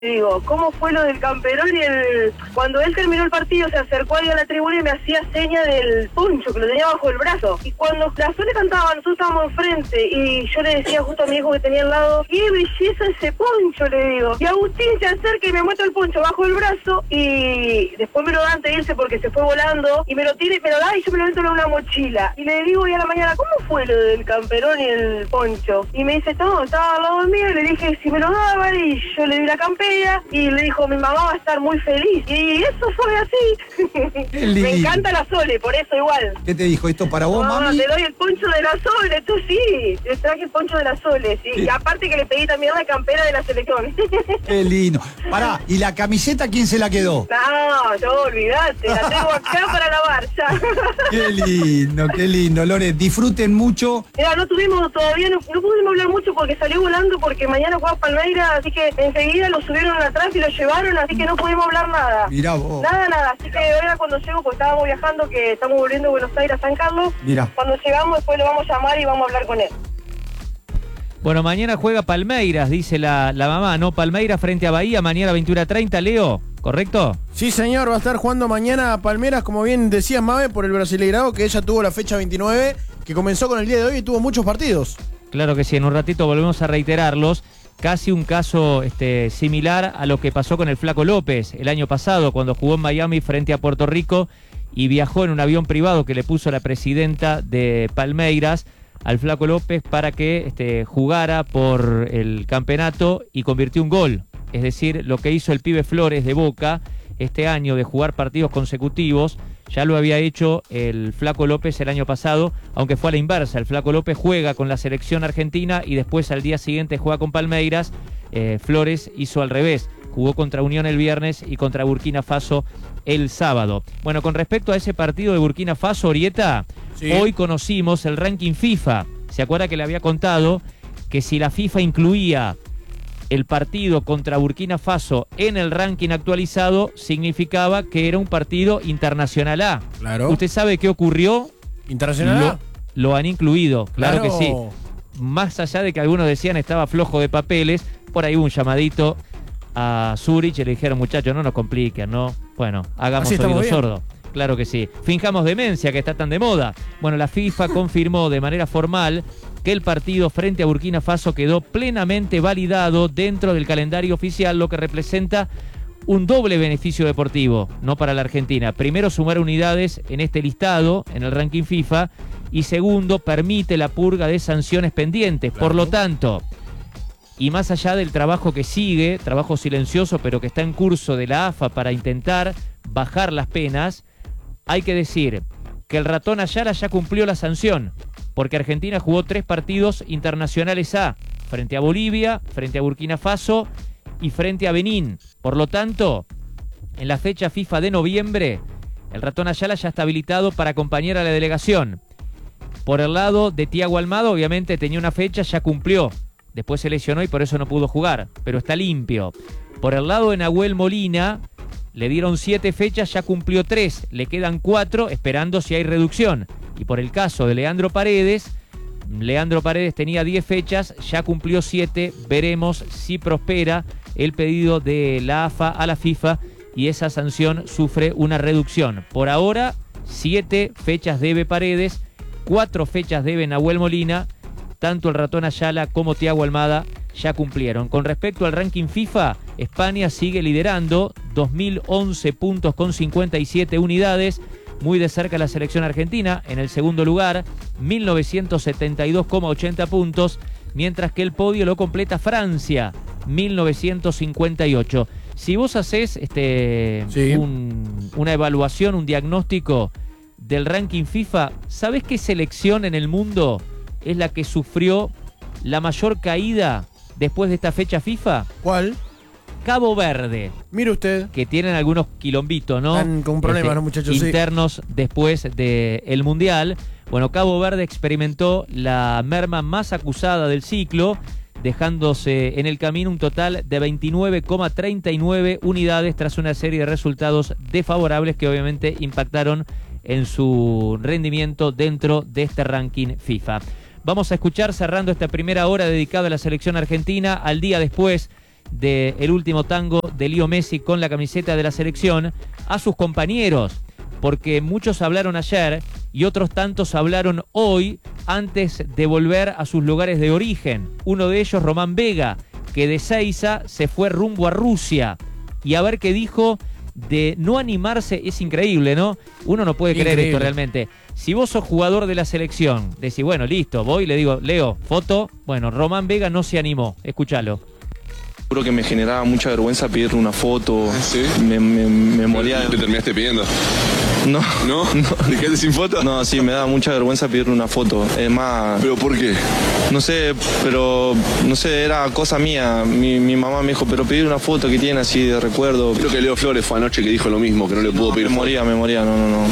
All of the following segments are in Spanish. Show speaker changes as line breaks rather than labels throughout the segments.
Digo, ¿cómo fue lo del camperón? Cuando él terminó el partido se acercó ahí a la tribuna y me hacía seña del poncho que lo tenía bajo el brazo. Y cuando la Sole cantaba, nosotros estábamos enfrente y yo le decía justo a mi hijo que tenía al lado, ¡qué belleza ese poncho!, le digo. Y Agustín se acerca y me muestra el poncho bajo el brazo y después me lo da antes de irse porque se fue volando y me lo tira y me lo da y yo me lo meto en una mochila. Y le digo hoy a la mañana, ¿cómo fue lo del camperón y el poncho? Y me dice, no, estaba al lado mío y le dije si me lo daban y yo le di la campera. Y le dijo, mi mamá va a estar muy feliz. Y eso fue así. Me encanta la Sole, por eso igual.
¿Qué te dijo? ¿Esto para vos, mami?
Te doy el poncho de la Sole, tú sí. Le traje el poncho de la Sole, sí. Y aparte que le pedí también la campera de la selección.
Qué lindo. Pará, ¿y la camiseta quién se la quedó?
No, yo olvidate, la tengo acá para lavar ya.
Qué lindo, Lore. Disfruten mucho.
Mira, no pudimos hablar mucho porque salió volando porque mañana juega Palmeiras, así que enseguida lo subieron atrás y lo llevaron, así que no pudimos hablar nada.
Mirá vos.
Nada, así que ahora cuando llego, pues estábamos viajando, que estamos volviendo de Buenos Aires a San Carlos.
Mirá.
Cuando llegamos después lo vamos a llamar y vamos a hablar con él.
Bueno, mañana juega Palmeiras, dice la mamá, ¿no? Palmeiras frente a Bahía, mañana 21:30, Leo, ¿correcto?
Sí, señor, va a estar jugando mañana a Palmeiras, como bien decías, Mabe, por el Brasileirao, que ella tuvo la fecha 29, que comenzó con el día de hoy y tuvo muchos partidos.
Claro que sí, en un ratito volvemos a reiterarlos. Casi un caso similar a lo que pasó con el Flaco López el año pasado, cuando jugó en Miami frente a Puerto Rico y viajó en un avión privado que le puso la presidenta de Palmeiras al Flaco López para que jugara por el campeonato y convirtió un gol. Es decir, lo que hizo el pibe Flores de Boca este año de jugar partidos consecutivos, ya lo había hecho el Flaco López el año pasado, aunque fue a la inversa. El Flaco López juega con la selección argentina y después al día siguiente juega con Palmeiras. Flores hizo al revés, jugó contra Unión el viernes y contra Burkina Faso el sábado. Bueno, con respecto a ese partido de Burkina Faso, Orieta, sí. Hoy conocimos el ranking FIFA. ¿Se acuerda que le había contado que si la FIFA incluía el partido contra Burkina Faso en el ranking actualizado, significaba que era un partido internacional A?
Claro.
¿Usted sabe qué ocurrió?
¿Internacional A?
Lo han incluido, claro que sí. Más allá de que algunos decían estaba flojo de papeles, por ahí hubo un llamadito a Zurich y le dijeron, muchachos, no nos compliquen, ¿no? Bueno, hagamos oído sordo. Claro que sí. Finjamos demencia, que está tan de moda. Bueno, la FIFA confirmó de manera formal que el partido frente a Burkina Faso quedó plenamente validado dentro del calendario oficial, lo que representa un doble beneficio deportivo, no para la Argentina. Primero, sumar unidades en este listado, en el ranking FIFA, y segundo, permite la purga de sanciones pendientes. Claro. Por lo tanto, y más allá del trabajo que sigue, trabajo silencioso, pero que está en curso de la AFA para intentar bajar las penas, hay que decir que el ratón Ayala ya cumplió la sanción, porque Argentina jugó 3 partidos internacionales A, frente a Bolivia, frente a Burkina Faso y frente a Benín. Por lo tanto, en la fecha FIFA de noviembre, el ratón Ayala ya está habilitado para acompañar a la delegación. Por el lado de Thiago Almada, obviamente tenía una fecha, ya cumplió. Después se lesionó y por eso no pudo jugar, pero está limpio. Por el lado de Nahuel Molina, le dieron 7 fechas, ya cumplió 3, le quedan 4, esperando si hay reducción. Y por el caso de Leandro Paredes tenía 10 fechas, ya cumplió 7, veremos si prospera el pedido de la AFA a la FIFA y esa sanción sufre una reducción. Por ahora, 7 fechas debe Paredes, 4 fechas debe Nahuel Molina, tanto el ratón Ayala como Thiago Almada ya cumplieron. Con respecto al ranking FIFA, España sigue liderando, 2011 puntos con 57 unidades, muy de cerca la selección argentina, en el segundo lugar, 1972,80 puntos, mientras que el podio lo completa Francia, 1958. Si vos hacés una evaluación, un diagnóstico del ranking FIFA, ¿sabés qué selección en el mundo es la que sufrió la mayor caída después de esta fecha FIFA?
¿Cuál?
Cabo Verde.
Mire usted.
Que tienen algunos quilombitos, ¿no?
Están con problemas, ¿no, muchachos?
Internos, sí. Después del Mundial. Bueno, Cabo Verde experimentó la merma más acusada del ciclo, dejándose en el camino un total de 29,39 unidades tras una serie de resultados desfavorables que obviamente impactaron en su rendimiento dentro de este ranking FIFA. Vamos a escuchar, cerrando esta primera hora dedicada a la selección argentina, al día después del último tango de Leo Messi con la camiseta de la selección a sus compañeros, porque muchos hablaron ayer y otros tantos hablaron hoy antes de volver a sus lugares de origen. Uno de ellos, Román Vega, que de Seiza se fue rumbo a Rusia. Y a ver qué dijo de no animarse. Es increíble, ¿no? Uno no puede creer esto realmente. Si vos sos jugador de la selección, decís, bueno, listo, voy y le digo, Leo, foto. Bueno, Román Vega no se animó. Escúchalo.
Seguro que me generaba mucha vergüenza pedirle una foto.
¿Sí?
Me moría.
¿Te terminaste pidiendo?
No.
¿No? ¿Te quedaste sin foto?
No, sí, me daba mucha vergüenza pedirle una foto. Es más...
¿Pero por qué?
No sé, pero... No sé, era cosa mía. Mi mamá me dijo, pero pedir una foto que tiene así de recuerdo.
Creo que Leo Flores fue anoche que dijo lo mismo, que no le pudo pedir
Me
foto.
moría.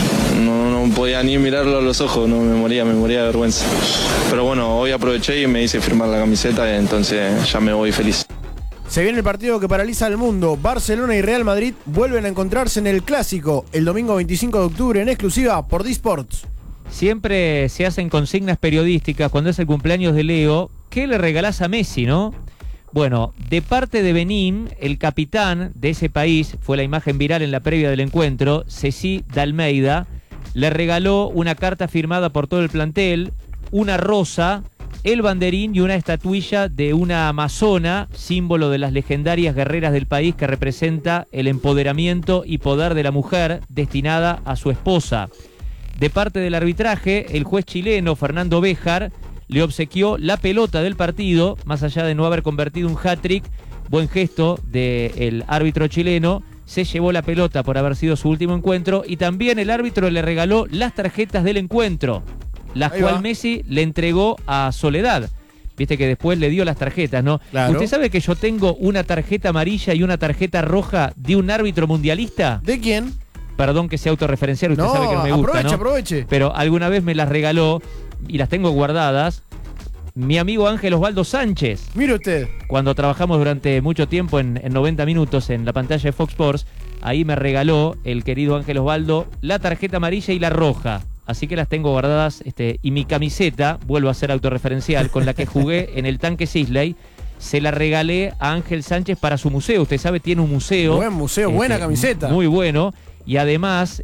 No podía ni mirarlo a los ojos. No, me moría de vergüenza. Pero bueno, hoy aproveché y me hice firmar la camiseta, entonces ya me voy feliz.
Se viene el partido que paraliza al mundo. Barcelona y Real Madrid vuelven a encontrarse en el Clásico el domingo 25 de octubre en exclusiva por D-Sports.
Siempre se hacen consignas periodísticas cuando es el cumpleaños de Leo. ¿Qué le regalás a Messi, no? Bueno, de parte de Benín, el capitán de ese país, fue la imagen viral en la previa del encuentro, Ceci Dalmeida, le regaló una carta firmada por todo el plantel, una rosa, el banderín y una estatuilla de una amazona, símbolo de las legendarias guerreras del país que representa el empoderamiento y poder de la mujer destinada a su esposa. De parte del arbitraje, el juez chileno Fernando Béjar le obsequió la pelota del partido, más allá de no haber convertido un hat-trick, buen gesto del árbitro chileno, se llevó la pelota por haber sido su último encuentro y también el árbitro le regaló las tarjetas del encuentro, las cuales Messi le entregó a Soledad. Viste que después le dio las tarjetas, ¿no?
Claro.
¿Usted sabe que yo tengo una tarjeta amarilla y una tarjeta roja de un árbitro mundialista?
¿De quién?
Perdón que sea autorreferencial, usted sabe que no me gusta, ¿no?
Aproveche.
Pero alguna vez me las regaló y las tengo guardadas mi amigo Ángel Osvaldo Sánchez.
Mire usted.
Cuando trabajamos durante mucho tiempo en 90 minutos en la pantalla de Fox Sports, ahí me regaló el querido Ángel Osvaldo la tarjeta amarilla y la roja. Así que las tengo guardadas, y mi camiseta, vuelvo a ser autorreferencial, con la que jugué en el Tanque Sisley, se la regalé a Ángel Sánchez para su museo. Usted sabe, tiene un museo.
Buen museo, buena camiseta.
Muy bueno. Y además,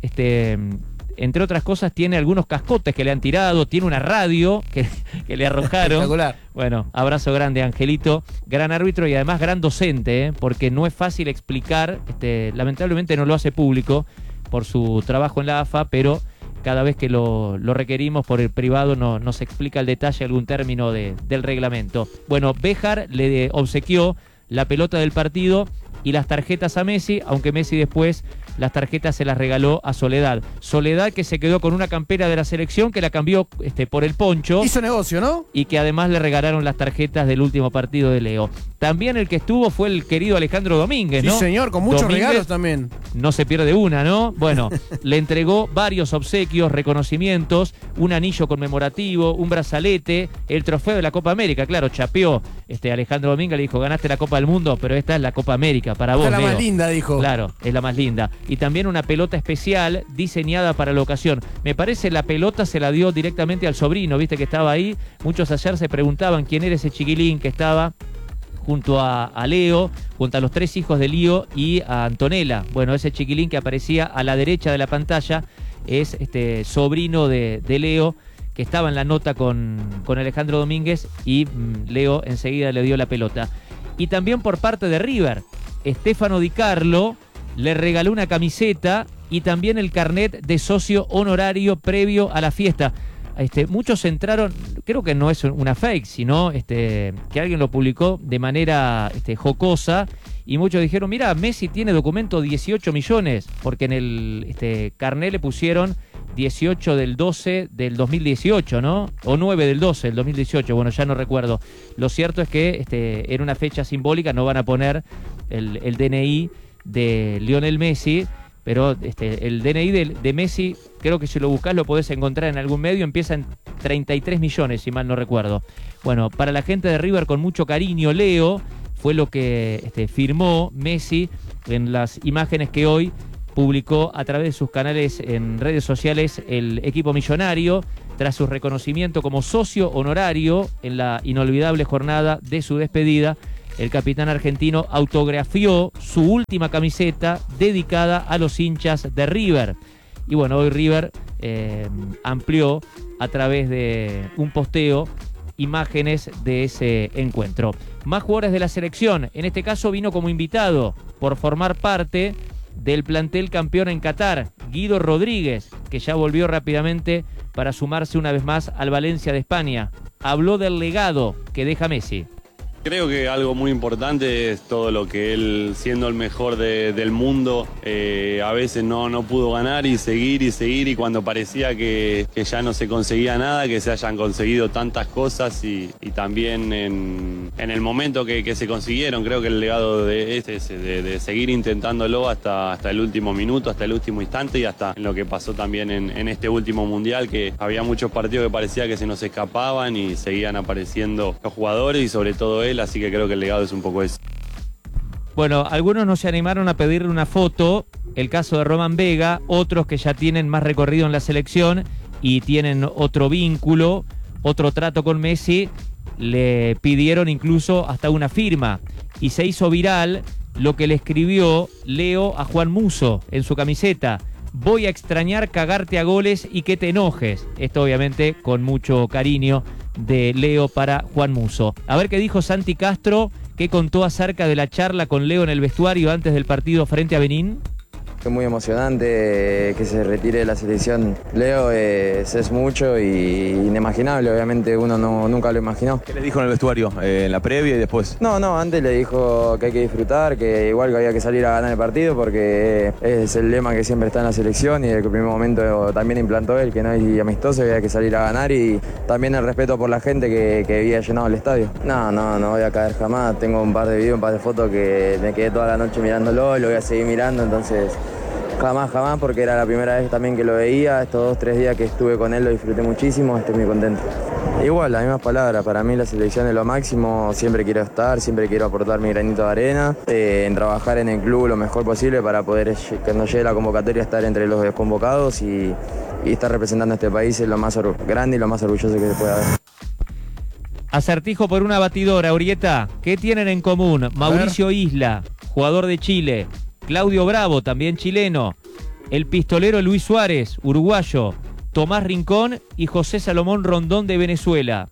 entre otras cosas, tiene algunos cascotes que le han tirado, tiene una radio que le arrojaron.
Espectacular.
Bueno, abrazo grande, Angelito, gran árbitro y además gran docente, porque no es fácil explicar, lamentablemente no lo hace público por su trabajo en la AFA, pero cada vez que lo requerimos por el privado nos explica al detalle algún término del reglamento. Bueno, Béjar le obsequió la pelota del partido y las tarjetas a Messi, aunque Messi después las tarjetas se las regaló a Soledad. Soledad que se quedó con una campera de la selección que la cambió por el poncho.
Hizo negocio, ¿no?
Y que además le regalaron las tarjetas del último partido de Leo. También el que estuvo fue el querido Alejandro Domínguez, ¿no?
Sí, señor, con muchos
Domínguez
regalos también.
No se pierde una, ¿no? Bueno, le entregó varios obsequios, reconocimientos, un anillo conmemorativo, un brazalete, el trofeo de la Copa América. Claro, chapeó Alejandro Domínguez, le dijo, ganaste la Copa del Mundo, pero esta es la Copa América para vos,
Esta es la
Leo.
más linda, dijo.
Claro, es la más linda. Y también una pelota especial diseñada para la ocasión. Me parece la pelota se la dio directamente al sobrino, viste que estaba ahí. Muchos ayer se preguntaban quién era ese chiquilín que estaba junto a Leo, junto a los tres hijos de Lío y a Antonella. Bueno, ese chiquilín que aparecía a la derecha de la pantalla es sobrino de Leo, que estaba en la nota con Alejandro Domínguez y Leo enseguida le dio la pelota. Y también por parte de River, Stefano Di Carlo le regaló una camiseta y también el carnet de socio honorario previo a la fiesta. Muchos entraron, creo que no es una fake, sino que alguien lo publicó de manera jocosa y muchos dijeron, mira, Messi tiene documento 18 millones, porque en el carnet le pusieron 18 del 12 del 2018, ¿no? O 9 del 12 del 2018, bueno, ya no recuerdo. Lo cierto es que era una fecha simbólica, no van a poner el DNI de Lionel Messi, pero el DNI de Messi, creo que si lo buscás lo podés encontrar en algún medio, empieza en 33 millones, si mal no recuerdo. Bueno, para la gente de River con mucho cariño, Leo fue lo que firmó Messi en las imágenes que hoy publicó a través de sus canales en redes sociales el equipo millonario, tras su reconocimiento como socio honorario en la inolvidable jornada de su despedida el capitán argentino autografió su última camiseta dedicada a los hinchas de River. Y bueno, hoy River amplió a través de un posteo imágenes de ese encuentro. Más jugadores de la selección, en este caso vino como invitado por formar parte del plantel campeón en Qatar, Guido Rodríguez, que ya volvió rápidamente para sumarse una vez más al Valencia de España. Habló del legado que deja Messi.
Creo que algo muy importante es todo lo que él, siendo el mejor del mundo, a veces no pudo ganar y seguir, y cuando parecía que ya no se conseguía nada, que se hayan conseguido tantas cosas y también en el momento que se consiguieron. Creo que el legado de de seguir intentándolo hasta el último minuto, hasta el último instante y hasta en lo que pasó también en este último mundial, que había muchos partidos que parecía que se nos escapaban y seguían apareciendo los jugadores y sobre todo él. Así que creo que el legado es un poco eso.
Bueno, algunos no se animaron a pedirle una foto, el caso de Román Vega, otros que ya tienen más recorrido en la selección y tienen otro vínculo, otro trato con Messi, le pidieron incluso hasta una firma. Y se hizo viral lo que le escribió Leo a Juan Musso en su camiseta. Voy a extrañar cagarte a goles y que te enojes. Esto obviamente con mucho cariño de Leo para Juan Musso. A ver qué dijo Santi Castro, qué contó acerca de la charla con Leo en el vestuario antes del partido frente a Benín.
Es muy emocionante que se retire de la selección. Leo es mucho y inimaginable, obviamente uno nunca lo imaginó.
¿Qué le dijo en el vestuario, en la previa y después?
No, antes le dijo que hay que disfrutar, que igual que había que salir a ganar el partido porque es el lema que siempre está en la selección y desde el primer momento también implantó él, que no hay amistoso, había que salir a ganar y también el respeto por la gente que había llenado el estadio. No voy a caer jamás, tengo un par de videos, un par de fotos que me quedé toda la noche mirándolo, lo voy a seguir mirando, entonces... Jamás, porque era la primera vez también que lo veía. Estos 2-3 días que estuve con él lo disfruté muchísimo, estoy muy contento. Igual, las mismas palabras, para mí la selección es lo máximo, siempre quiero estar, siempre quiero aportar mi granito de arena, en trabajar en el club lo mejor posible para poder, cuando llegue la convocatoria, estar entre los convocados y estar representando a este país es lo más grande y lo más orgulloso que se puede haber.
Acertijo por una batidora, Urieta. ¿Qué tienen en común? Mauricio Isla, jugador de Chile. Claudio Bravo, también chileno. El pistolero Luis Suárez, uruguayo. Tomás Rincón y José Salomón Rondón de Venezuela.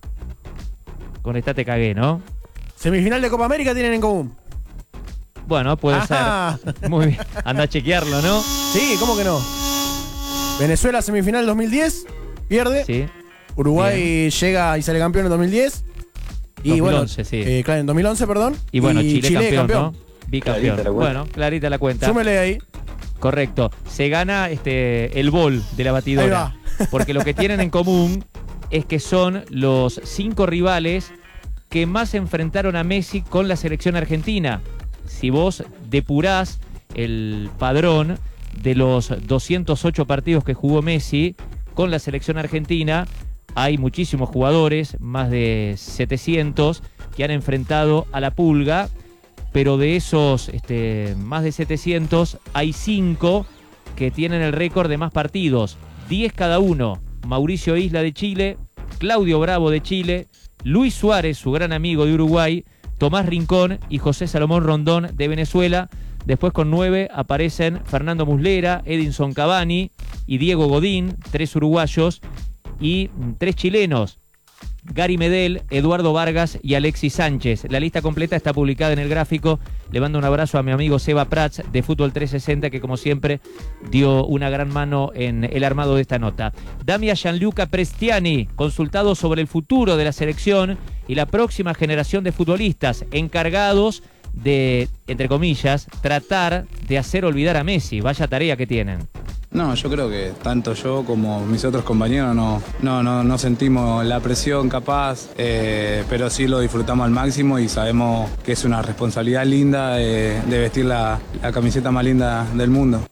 Con esta te cagué, ¿no?
Semifinal de Copa América tienen en común.
Bueno, puede ser. Muy bien. Anda a chequearlo, ¿no?
Sí, ¿cómo que no? Venezuela semifinal 2010, pierde.
Sí.
Uruguay llega y sale campeón en 2010. Y
2011,
bueno,
sí.
Claro, en 2011, perdón.
Y bueno, Chile campeón, ¿no? Bicampeón. Bueno, clarita la cuenta.
Súmele ahí.
Correcto. Se gana el bol de la batidora.
Ahí va.
Porque lo que tienen en común es que son los 5 rivales que más enfrentaron a Messi con la selección argentina. Si vos depurás el padrón de los 208 partidos que jugó Messi con la selección argentina, hay muchísimos jugadores, más de 700, que han enfrentado a la Pulga. Pero de esos más de 700, hay 5 que tienen el récord de más partidos. 10 cada uno. Mauricio Isla de Chile, Claudio Bravo de Chile, Luis Suárez, su gran amigo de Uruguay, Tomás Rincón y José Salomón Rondón de Venezuela. Después con 9 aparecen Fernando Muslera, Edinson Cavani y Diego Godín, 3 uruguayos y 3 chilenos. Gary Medel, Eduardo Vargas y Alexis Sánchez. La lista completa está publicada en el gráfico. Le mando un abrazo a mi amigo Seba Prats de Fútbol 360, que como siempre dio una gran mano en el armado de esta nota. Dame a Gianluca Prestiani, consultado sobre el futuro de la selección y la próxima generación de futbolistas encargados de, entre comillas, tratar de hacer olvidar a Messi. Vaya tarea que tienen.
No, yo creo que tanto yo como mis otros compañeros no sentimos la presión capaz, pero sí lo disfrutamos al máximo y sabemos que es una responsabilidad linda de vestir la camiseta más linda del mundo.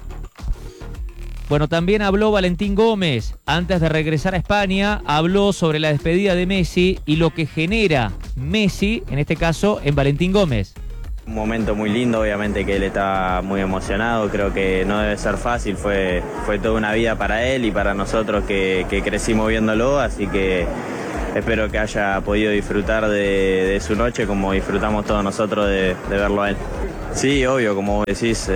Bueno, también habló Valentín Gómez. Antes de regresar a España, habló sobre la despedida de Messi y lo que genera Messi, en este caso, en Valentín Gómez.
Un momento muy lindo, obviamente que él está muy emocionado, creo que no debe ser fácil, fue toda una vida para él y para nosotros que crecimos viéndolo, así que espero que haya podido disfrutar de su noche como disfrutamos todos nosotros de verlo a él. Sí, obvio, como vos decís,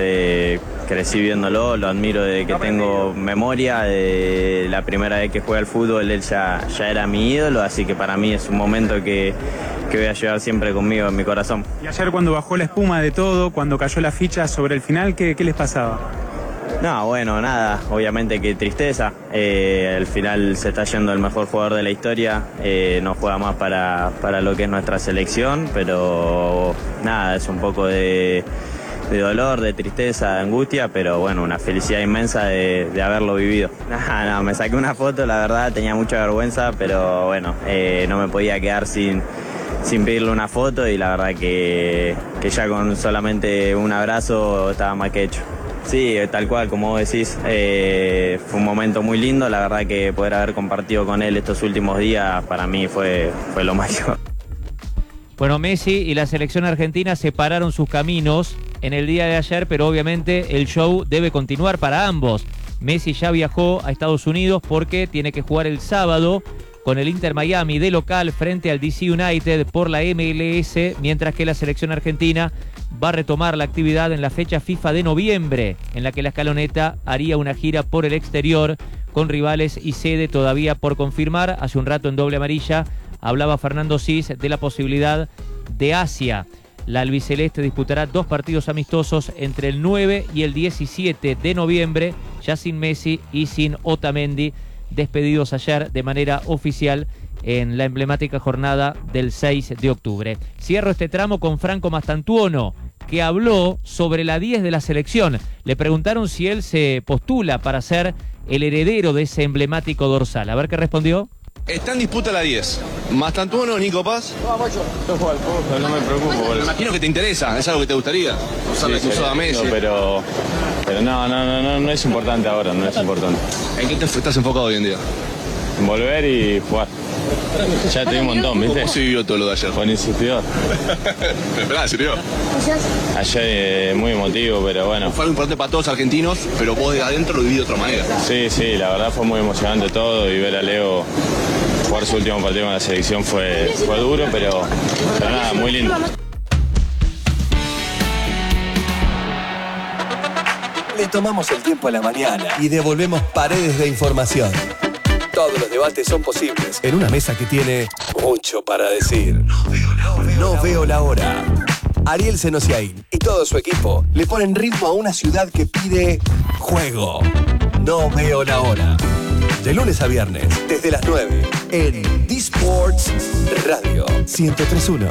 crecí viéndolo, lo admiro desde que tengo memoria. La primera vez que jugué al fútbol él ya era mi ídolo, así que para mí es un momento que voy a llevar siempre conmigo en mi corazón.
Y ayer cuando bajó la espuma de todo, cuando cayó la ficha sobre el final, ¿qué les pasaba?
No, bueno, nada, obviamente que tristeza. Al final se está yendo el mejor jugador de la historia, no juega más para lo que es nuestra selección, pero nada, es un poco de dolor, de tristeza, de angustia, pero bueno, una felicidad inmensa de haberlo vivido. No, me saqué una foto, la verdad, tenía mucha vergüenza, pero bueno, no me podía quedar sin pedirle una foto y la verdad que ya con solamente un abrazo estaba más que hecho. Sí, tal cual, como vos decís, fue un momento muy lindo, la verdad que poder haber compartido con él estos últimos días para mí fue lo máximo.
Bueno, Messi y la selección argentina separaron sus caminos en el día de ayer, pero obviamente el show debe continuar para ambos. Messi ya viajó a Estados Unidos porque tiene que jugar el sábado con el Inter Miami de local frente al DC United por la MLS, mientras que la selección argentina va a retomar la actividad en la fecha FIFA de noviembre, en la que la escaloneta haría una gira por el exterior con rivales y sede todavía por confirmar. Hace un rato en Doble Amarilla hablaba Fernando Cis de la posibilidad de Asia. La albiceleste disputará 2 partidos amistosos entre el 9 y el 17 de noviembre, ya sin Messi y sin Otamendi, despedidos ayer de manera oficial en la emblemática jornada del 6 de octubre. Cierro este tramo con Franco Mastantuono, que habló sobre la 10 de la selección. Le preguntaron si él se postula para ser el heredero de ese emblemático dorsal. A ver qué respondió.
Está en disputa la 10. Mastantuono, Nico Paz.
No me preocupo.
Me imagino que te interesa, es algo que te gustaría. Usar la excusada a Messi.
Pero no es importante ahora, no es importante.
¿En qué te estás enfocado hoy en día?
Volver y jugar. Ya te di un montón, ¿viste?
¿Cómo se vivió todo lo de ayer?
Con insistidor.
¿Verdad? ¿Sirvió?
Ayer muy emotivo, pero bueno.
Fue algo importante para todos los argentinos, pero vos de adentro lo viví de otra manera.
Sí, la verdad fue muy emocionante todo y ver a Leo jugar su último partido con la selección fue duro, pero nada, muy lindo.
Le tomamos el tiempo a la mañana y devolvemos paredes de información. Todos los debates son posibles en una mesa que tiene mucho para decir. No veo la hora. Ariel Senosiaín y todo su equipo le ponen ritmo a una ciudad que pide juego. No veo la hora. De lunes a viernes, desde las 9, en D-Sports Radio 103.1.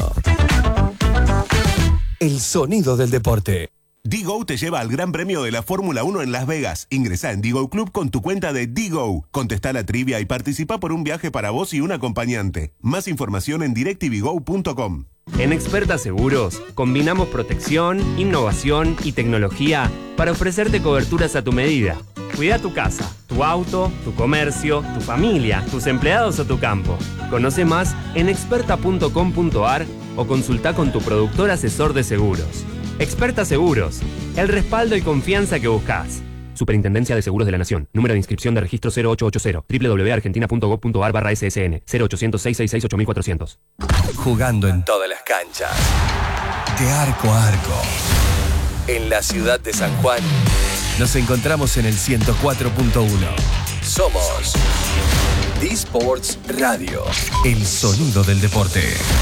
El sonido del deporte.
Digo te lleva al Gran Premio de la Fórmula 1 en Las Vegas. Ingresá en Digo Club con tu cuenta de Digo. Contestá la trivia y participa por un viaje para vos y un acompañante. Más información en directvigo.com.
En Experta Seguros, combinamos protección, innovación y tecnología para ofrecerte coberturas a tu medida. Cuida tu casa, tu auto, tu comercio, tu familia, tus empleados o tu campo. Conoce más en experta.com.ar o consulta con tu productor asesor de seguros. Experta Seguros, el respaldo y confianza que buscas. Superintendencia de Seguros de la Nación. Número de inscripción de registro 0880 www.argentina.gov.ar/SSN 0800-666-8400.
Jugando en todas las canchas. De arco a arco. En la ciudad de San Juan, nos encontramos en el 104.1. Somos D-Sports Radio. El sonido del deporte.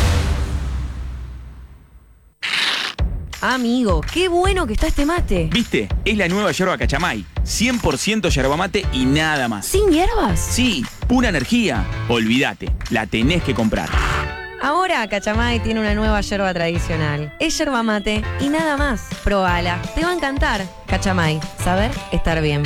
Amigo, qué bueno que está este mate.
¿Viste? Es la nueva yerba Cachamay. 100% yerba mate y nada más.
¿Sin hierbas?
Sí, pura energía. Olvídate, la tenés que comprar.
Ahora Cachamay tiene una nueva yerba tradicional. Es yerba mate y nada más. Probala, te va a encantar. Cachamay, saber estar bien.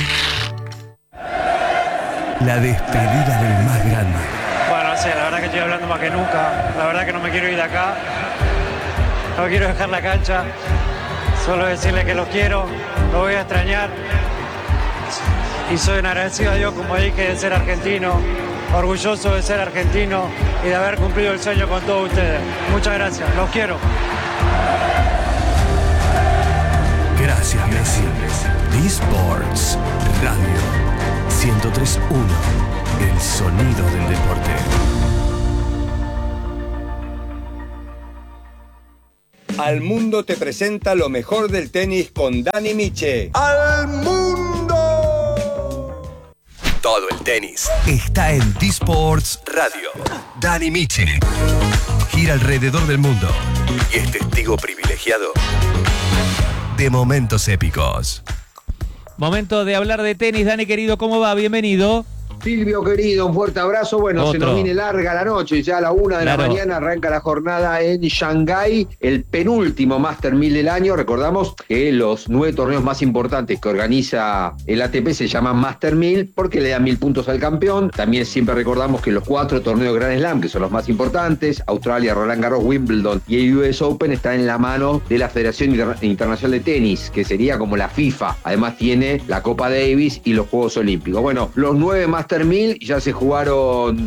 La despedida del más grande.
Bueno, no sé, la verdad que estoy hablando más que nunca. La verdad que no me quiero ir de acá. No quiero dejar la cancha, solo decirle que los quiero, los voy a extrañar y soy un agradecido a Dios, como dije, de ser argentino, orgulloso de ser argentino y de haber cumplido el sueño con todos ustedes. Muchas gracias, los quiero.
Gracias, Messi. D-Sports Radio 103.1, el sonido del deporte.
Al Mundo te presenta lo mejor del tenis con Dani Miche. ¡Al Mundo!
Todo el tenis está en D-Sports Radio. Dani Miche gira alrededor del mundo y es testigo privilegiado de momentos épicos.
Momento de hablar de tenis. Dani, querido, ¿cómo va? Bienvenido.
Silvio, querido, un fuerte abrazo. Bueno, se nos viene larga la noche, ya a la 1 de la mañana arranca la jornada en Shanghái, el penúltimo Master 1000 del año. Recordamos que los 9 torneos más importantes que organiza el ATP se llaman Master 1000 porque le dan 1000 puntos al campeón. También siempre recordamos que los 4 torneos Grand Slam, que son los más importantes, Australia, Roland Garros, Wimbledon y el US Open, están en la mano de la Federación Internacional de Tenis, que sería como la FIFA. Además tiene la Copa Davis y los Juegos Olímpicos. Bueno, los 9 Master 1000 ya se jugaron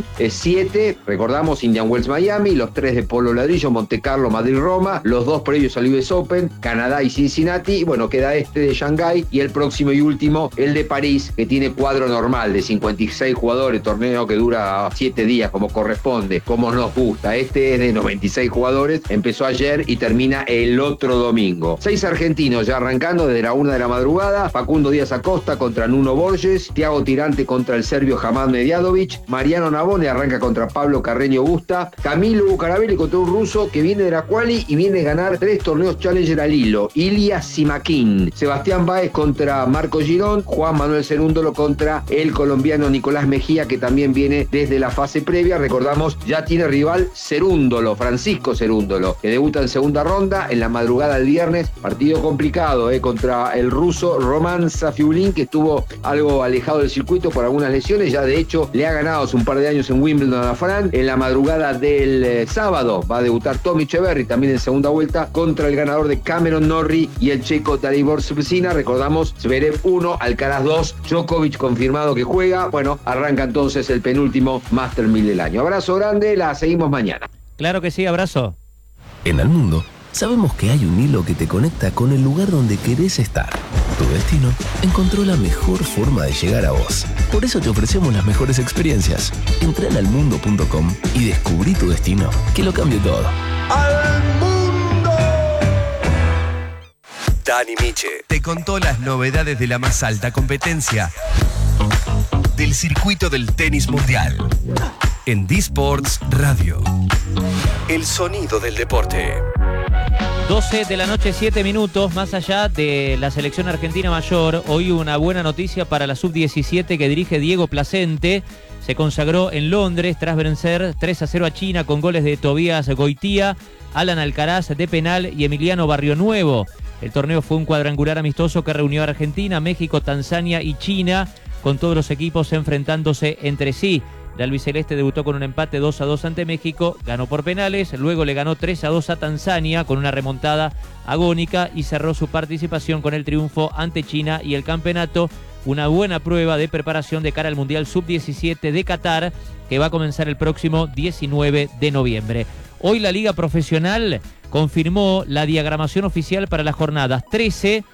7, recordamos Indian Wells Miami, los 3 de Polo Ladrillo, Monte Carlo, Madrid, Roma, los 2 previos al US Open, Canadá y Cincinnati, y bueno, queda este de Shanghái y el próximo y último, el de París, que tiene cuadro normal de 56 jugadores, torneo que dura 7 días como corresponde, como nos gusta. Este es de 96 jugadores, empezó ayer y termina el otro domingo. 6 argentinos ya arrancando desde la 1 de la madrugada, Facundo Díaz Acosta contra Nuno Borges, Thiago Tirante contra el serbio Hamad Mediadovic, Mariano Navone arranca contra Pablo Carreño Busta, Camilo Bucarabelli contra un ruso que viene de la quali y viene a ganar 3 torneos Challenger al hilo, Ilya Simakin, Sebastián Báez contra Marco Girón, Juan Manuel Cerúndolo contra el colombiano Nicolás Mejía, que también viene desde la fase previa. Recordamos, ya tiene rival Cerúndolo, Francisco Cerúndolo, que debuta en segunda ronda en la madrugada del viernes, partido complicado contra el ruso Roman Safiulin, que estuvo algo alejado del circuito por algunas lesiones. Ya de hecho le ha ganado hace un par de años en Wimbledon a Fran. En la madrugada del sábado va a debutar Tommy Echeverry también en segunda vuelta contra el ganador de Cameron Norrie y el checo Dalibor Svesina. Recordamos, Zverev 1, Alcaraz 2, Djokovic confirmado que juega. Bueno, arranca entonces el penúltimo Master 1000 del año. Abrazo grande, la seguimos mañana.
Claro que sí, abrazo.
En Al Mundo sabemos que hay un hilo que te conecta con el lugar donde querés estar. Tu destino encontró la mejor forma de llegar a vos. Por eso te ofrecemos las mejores experiencias. Entra en almundo.com y descubrí tu destino, que lo cambie todo. ¡Al Mundo! Dani Miche te contó las novedades de la más alta competencia del circuito del tenis mundial. En D-Sports Radio. El sonido del deporte.
12 de la noche, 7 minutos. Más allá de la selección argentina mayor, hoy una buena noticia para la sub-17 que dirige Diego Placente. Se consagró en Londres tras vencer 3-0 a China con goles de Tobías Goitía, Alan Alcaraz de penal y Emiliano Barrionuevo. El torneo fue un cuadrangular amistoso que reunió a Argentina, México, Tanzania y China, con todos los equipos enfrentándose entre sí. El albiceleste debutó con un empate 2-2 ante México, ganó por penales, luego le ganó 3-2 a Tanzania con una remontada agónica y cerró su participación con el triunfo ante China y el campeonato. Una buena prueba de preparación de cara al Mundial Sub-17 de Qatar, que va a comenzar el próximo 19 de noviembre. Hoy la Liga Profesional confirmó la diagramación oficial para las jornadas 13,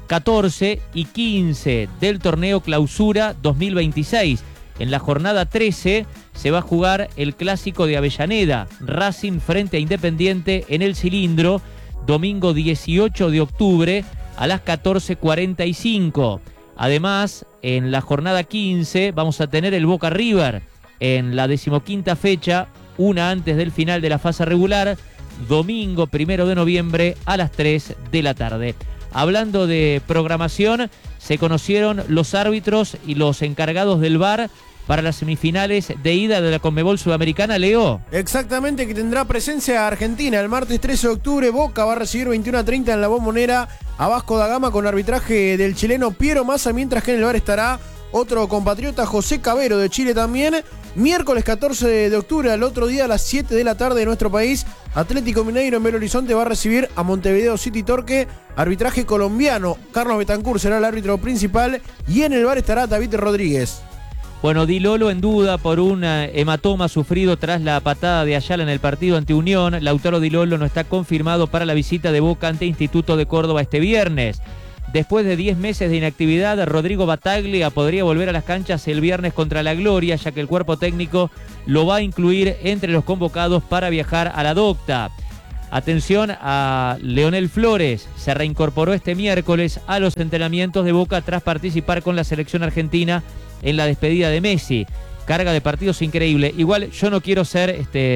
14 y 15 del torneo Clausura 2026. En la jornada 13 se va a jugar el clásico de Avellaneda, Racing frente a Independiente en el Cilindro, domingo 18 de octubre a las 14:45. Además, en la jornada 15 vamos a tener el Boca River en la 15ª fecha, una antes del final de la fase regular, domingo 1 de noviembre a las 3 de la tarde. Hablando de programación, se conocieron los árbitros y los encargados del VAR para las semifinales de ida de la Conmebol Sudamericana, Leo.
Exactamente, que tendrá presencia Argentina. El martes 13 de octubre, Boca va a recibir 21:30 en la Bombonera a Vasco da Gama con arbitraje del chileno Piero Massa, mientras que en el VAR estará otro compatriota, José Cabero, de Chile también. Miércoles 14 de octubre, al otro día a las 7 de la tarde de nuestro país, Atlético Mineiro en Belo Horizonte va a recibir a Montevideo City Torque, arbitraje colombiano. Carlos Betancourt será el árbitro principal y en el VAR estará David Rodríguez.
Bueno, Di Lolo en duda por un hematoma sufrido tras la patada de Ayala en el partido ante Unión. Lautaro Di Lolo no está confirmado para la visita de Boca ante Instituto de Córdoba este viernes. Después de 10 meses de inactividad, Rodrigo Battaglia podría volver a las canchas el viernes contra la Gloria, ya que el cuerpo técnico lo va a incluir entre los convocados para viajar a la Docta. Atención a Leonel Flores, se reincorporó este miércoles a los entrenamientos de Boca tras participar con la selección argentina en la despedida de Messi. Carga de partidos increíble. Igual yo no quiero ser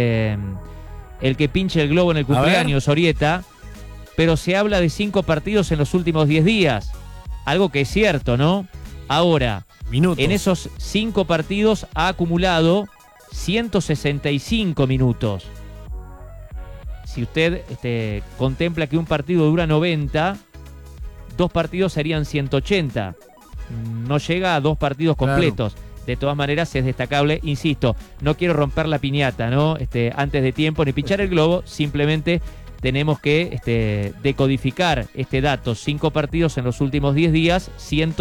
el que pinche el globo en el cumpleaños, Orieta, pero se habla de 5 partidos en los últimos 10 días. Algo que es cierto, ¿no? Ahora, en esos 5 partidos ha acumulado 165 minutos. Si usted contempla que un partido dura 90, 2 partidos serían 180. No llega a 2 partidos completos. Claro. De todas maneras es destacable, insisto, no quiero romper la piñata, ¿no? Antes de tiempo ni pinchar el globo, simplemente tenemos que decodificar este dato. 5 partidos en los últimos 10 días,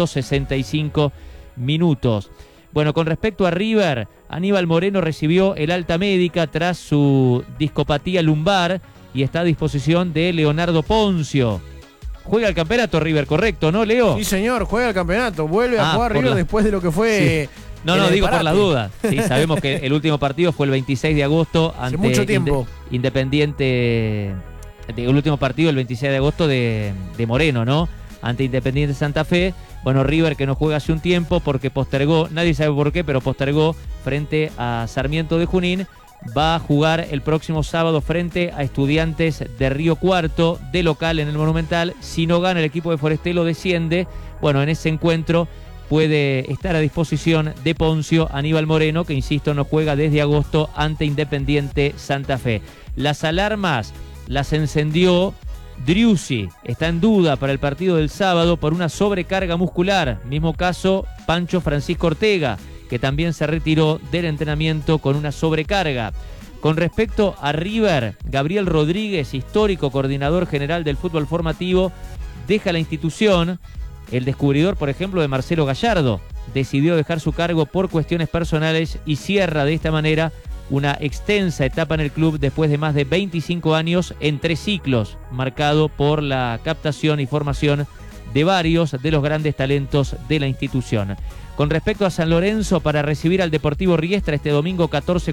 165 minutos. Bueno, con respecto a River, Aníbal Moreno recibió el alta médica tras su discopatía lumbar y está a disposición de Leonardo Poncio. Juega el campeonato River, correcto, ¿no, Leo?
Sí, señor, juega el campeonato. Vuelve a jugar River después de lo que fue...
Sí. No, digo por las dudas. Sí, sabemos que el último partido fue el 26 de agosto ante
mucho tiempo.
Independiente. El último partido el 26 de agosto de Moreno, ¿no? Ante Independiente Santa Fe. Bueno, River que no juega hace un tiempo porque postergó, nadie sabe por qué, pero postergó frente a Sarmiento de Junín. Va a jugar el próximo sábado frente a Estudiantes de Río Cuarto, de local en el Monumental. Si no gana el equipo de Forestelo, desciende. Bueno, en ese encuentro puede estar a disposición de Poncio Aníbal Moreno, que insisto no juega desde agosto ante Independiente Santa Fe. Las alarmas las encendió Driussi, está en duda para el partido del sábado por una sobrecarga muscular. Mismo caso Pancho Francisco Ortega, que también se retiró del entrenamiento con una sobrecarga. Con respecto a River, Gabriel Rodríguez, histórico coordinador general del fútbol formativo, deja la institución. El descubridor, por ejemplo, de Marcelo Gallardo, decidió dejar su cargo por cuestiones personales y cierra de esta manera una extensa etapa en el club después de más de 25 años en 3 ciclos, marcado por la captación y formación de varios de los grandes talentos de la institución. Con respecto a San Lorenzo, para recibir al Deportivo Riestra este domingo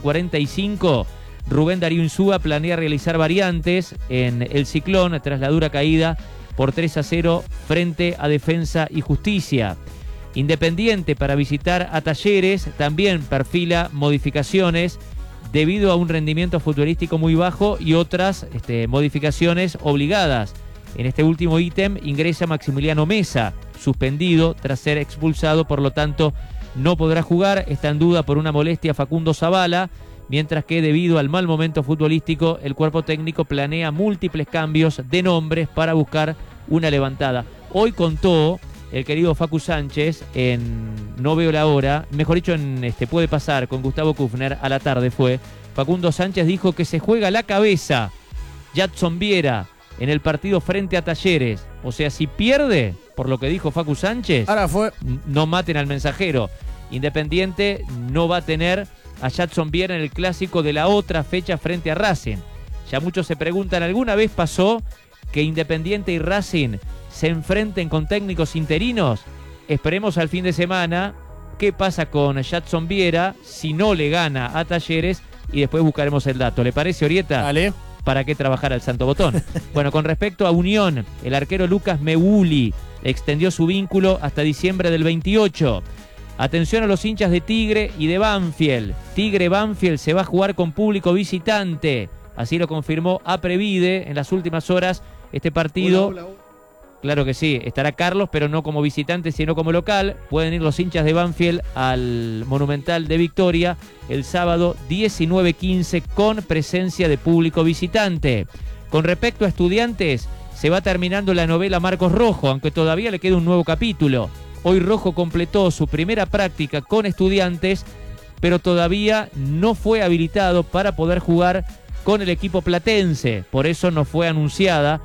14:45, Rubén Darío Insúa planea realizar variantes en el Ciclón tras la dura caída por 3-0 frente a Defensa y Justicia. Independiente, para visitar a Talleres, también perfila modificaciones debido a un rendimiento futbolístico muy bajo y otras modificaciones obligadas. En este último ítem ingresa Maximiliano Mesa, suspendido tras ser expulsado, por lo tanto no podrá jugar. Está en duda por una molestia Facundo Zavala, mientras que debido al mal momento futbolístico, el cuerpo técnico planea múltiples cambios de nombres para buscar una levantada. Hoy contó el querido Facu Sánchez en No Veo la Hora, mejor dicho en Puede Pasar con Gustavo Kufner, a la tarde fue. Facundo Sánchez dijo que se juega la cabeza Jadson Viera en el partido frente a Talleres. O sea, si pierde, por lo que dijo Facu Sánchez,
ahora fue.
No maten al mensajero. Independiente no va a tener a Jadson Viera en el clásico de la otra fecha frente a Racing. Ya muchos se preguntan, ¿alguna vez pasó que Independiente y Racing se enfrenten con técnicos interinos? Esperemos al fin de semana qué pasa con Jadson Viera si no le gana a Talleres y después buscaremos el dato. ¿Le parece, Orieta?
Dale.
¿Para qué trabajar al santo botón? Bueno, con respecto a Unión, el arquero Lucas Meuli extendió su vínculo hasta diciembre del 28. Atención a los hinchas de Tigre y de Banfield. Tigre-Banfield se va a jugar con público visitante. Así lo confirmó Aprevide en las últimas horas. Este partido, hola. Claro que sí, estará Carlos, pero no como visitante, sino como local. Pueden ir los hinchas de Banfield al Monumental de Victoria el sábado 19:15 con presencia de público visitante. Con respecto a Estudiantes, se va terminando la novela Marcos Rojo, aunque todavía le queda un nuevo capítulo. Hoy Rojo completó su primera práctica con Estudiantes, pero todavía no fue habilitado para poder jugar con el equipo platense. Por eso no fue anunciada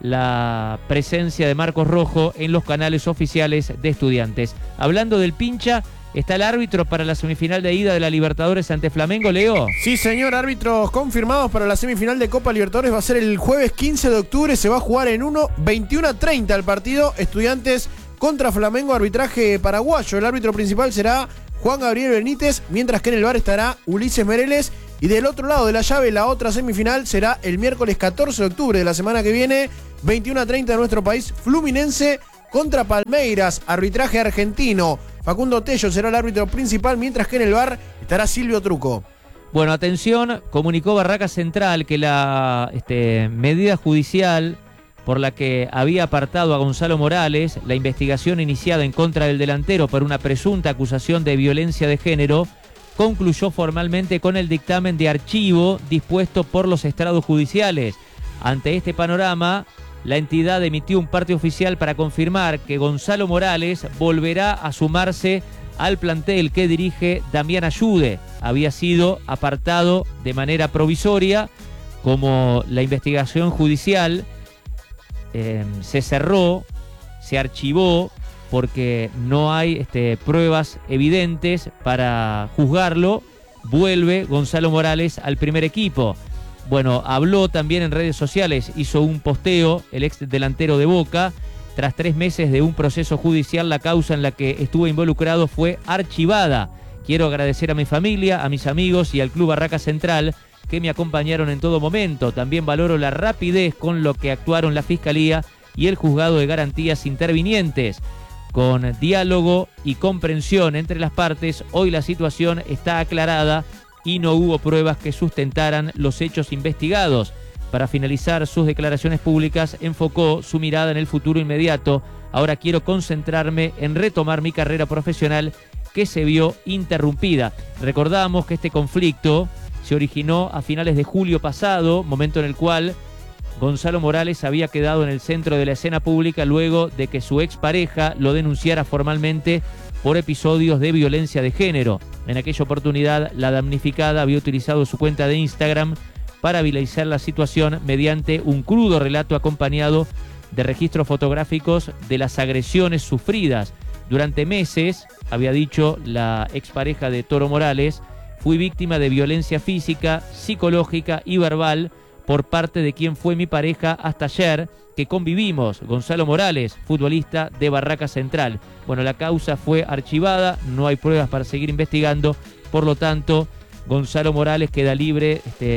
la presencia de Marcos Rojo en los canales oficiales de Estudiantes. Hablando del pincha, ¿está el árbitro para la semifinal de ida de la Libertadores ante Flamengo, Leo?
Sí, señor, árbitros confirmados para la semifinal de Copa Libertadores. Va a ser el jueves 15 de octubre, se va a jugar en 21:30 el partido Estudiantes contra Flamengo, arbitraje paraguayo. El árbitro principal será Juan Gabriel Benítez, mientras que en el VAR estará Ulises Mereles. Y del otro lado de la llave, la otra semifinal será el miércoles 14 de octubre de la semana que viene, 21:30 de nuestro país, Fluminense contra Palmeiras, arbitraje argentino. Facundo Tello será el árbitro principal, mientras que en el VAR estará Silvio Truco.
Bueno, atención, comunicó Barraca Central que la medida judicial por la que había apartado a Gonzalo Morales, la investigación iniciada en contra del delantero por una presunta acusación de violencia de género, concluyó formalmente con el dictamen de archivo dispuesto por los estrados judiciales. Ante este panorama, la entidad emitió un parte oficial para confirmar que Gonzalo Morales volverá a sumarse al plantel que dirige Damián Ayude. Había sido apartado de manera provisoria, como la investigación judicial se cerró, se archivó, porque no hay pruebas evidentes para juzgarlo. Vuelve Gonzalo Morales al primer equipo. Bueno, habló también en redes sociales, hizo un posteo el ex delantero de Boca. Tras 3 meses de un proceso judicial, la causa en la que estuvo involucrado fue archivada. Quiero agradecer a mi familia, a mis amigos y al Club Barraca Central que me acompañaron en todo momento. También valoro la rapidez con lo que actuaron la Fiscalía y el Juzgado de Garantías intervinientes. Con diálogo y comprensión entre las partes, hoy la situación está aclarada y no hubo pruebas que sustentaran los hechos investigados. Para finalizar sus declaraciones públicas, enfocó su mirada en el futuro inmediato. Ahora quiero concentrarme en retomar mi carrera profesional que se vio interrumpida. Recordamos que este conflicto se originó a finales de julio pasado, momento en el cual Gonzalo Morales había quedado en el centro de la escena pública luego de que su expareja lo denunciara formalmente por episodios de violencia de género. En aquella oportunidad, la damnificada había utilizado su cuenta de Instagram para viralizar la situación mediante un crudo relato acompañado de registros fotográficos de las agresiones sufridas. Durante meses, había dicho la expareja de Toro Morales, fui víctima de violencia física, psicológica y verbal por parte de quien fue mi pareja hasta ayer, que convivimos, Gonzalo Morales, futbolista de Barraca Central. Bueno, la causa fue archivada, no hay pruebas para seguir investigando, por lo tanto, Gonzalo Morales queda libre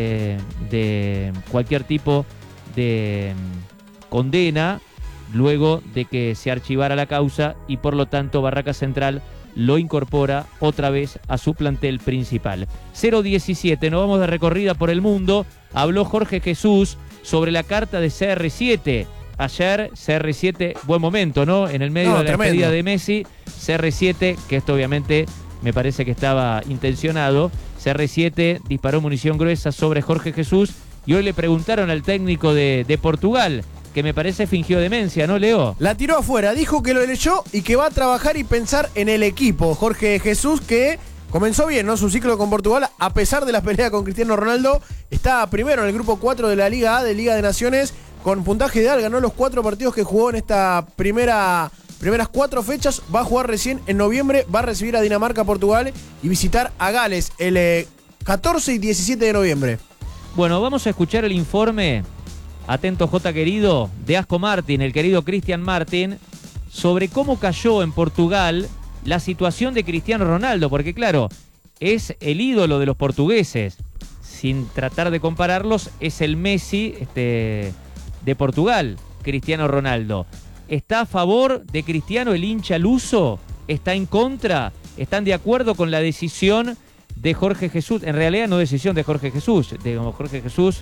de cualquier tipo de condena luego de que se archivara la causa y por lo tanto Barraca Central lo incorpora otra vez a su plantel principal. 0-17, nos vamos de recorrida por el mundo. Habló Jorge Jesús sobre la carta de CR7. Ayer CR7, buen momento, ¿no? En el medio de la despedida de Messi, CR7, que esto obviamente me parece que estaba intencionado, CR7 disparó munición gruesa sobre Jorge Jesús y hoy le preguntaron al técnico de Portugal, que me parece fingió demencia, ¿no, Leo?
La tiró afuera, dijo que lo leyó y que va a trabajar y pensar en el equipo. Jorge Jesús, que comenzó bien, ¿no? Su ciclo con Portugal, a pesar de la pelea con Cristiano Ronaldo, está primero en el grupo 4 de la Liga A, de Liga de Naciones, con puntaje ideal, ganó los 4 partidos que jugó en esta primeras 4 fechas, va a jugar recién en noviembre, va a recibir a Dinamarca, Portugal y visitar a Gales el 14 y 17 de noviembre.
Bueno, vamos a escuchar el informe, atento J querido, de Asco Martin, el querido Cristian Martin, sobre cómo cayó en Portugal la situación de Cristiano Ronaldo, porque claro, es el ídolo de los portugueses, sin tratar de compararlos, es el Messi de Portugal, Cristiano Ronaldo. ¿Está a favor de Cristiano el hincha luso? ¿Está en contra? ¿Están de acuerdo con la decisión de Jorge Jesús? En realidad no decisión de Jorge Jesús, Jorge Jesús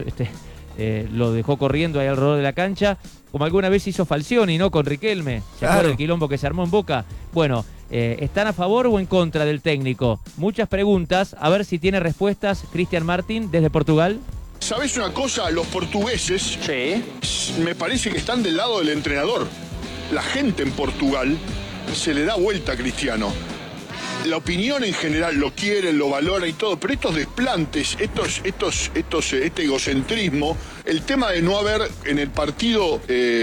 lo dejó corriendo ahí alrededor de la cancha, como alguna vez hizo Falcioni, ¿no? Con Riquelme. ¿Se acuerda el quilombo que se armó en Boca? Bueno, ¿están a favor o en contra del técnico? Muchas preguntas, a ver si tiene respuestas Cristian Martin desde Portugal.
¿Sabés una cosa? Los portugueses me parece que están del lado del entrenador. La gente en Portugal se le da vuelta a Cristiano. La opinión en general lo quieren, lo valoran y todo, pero estos desplantes, este egocentrismo, el tema de no haber en el partido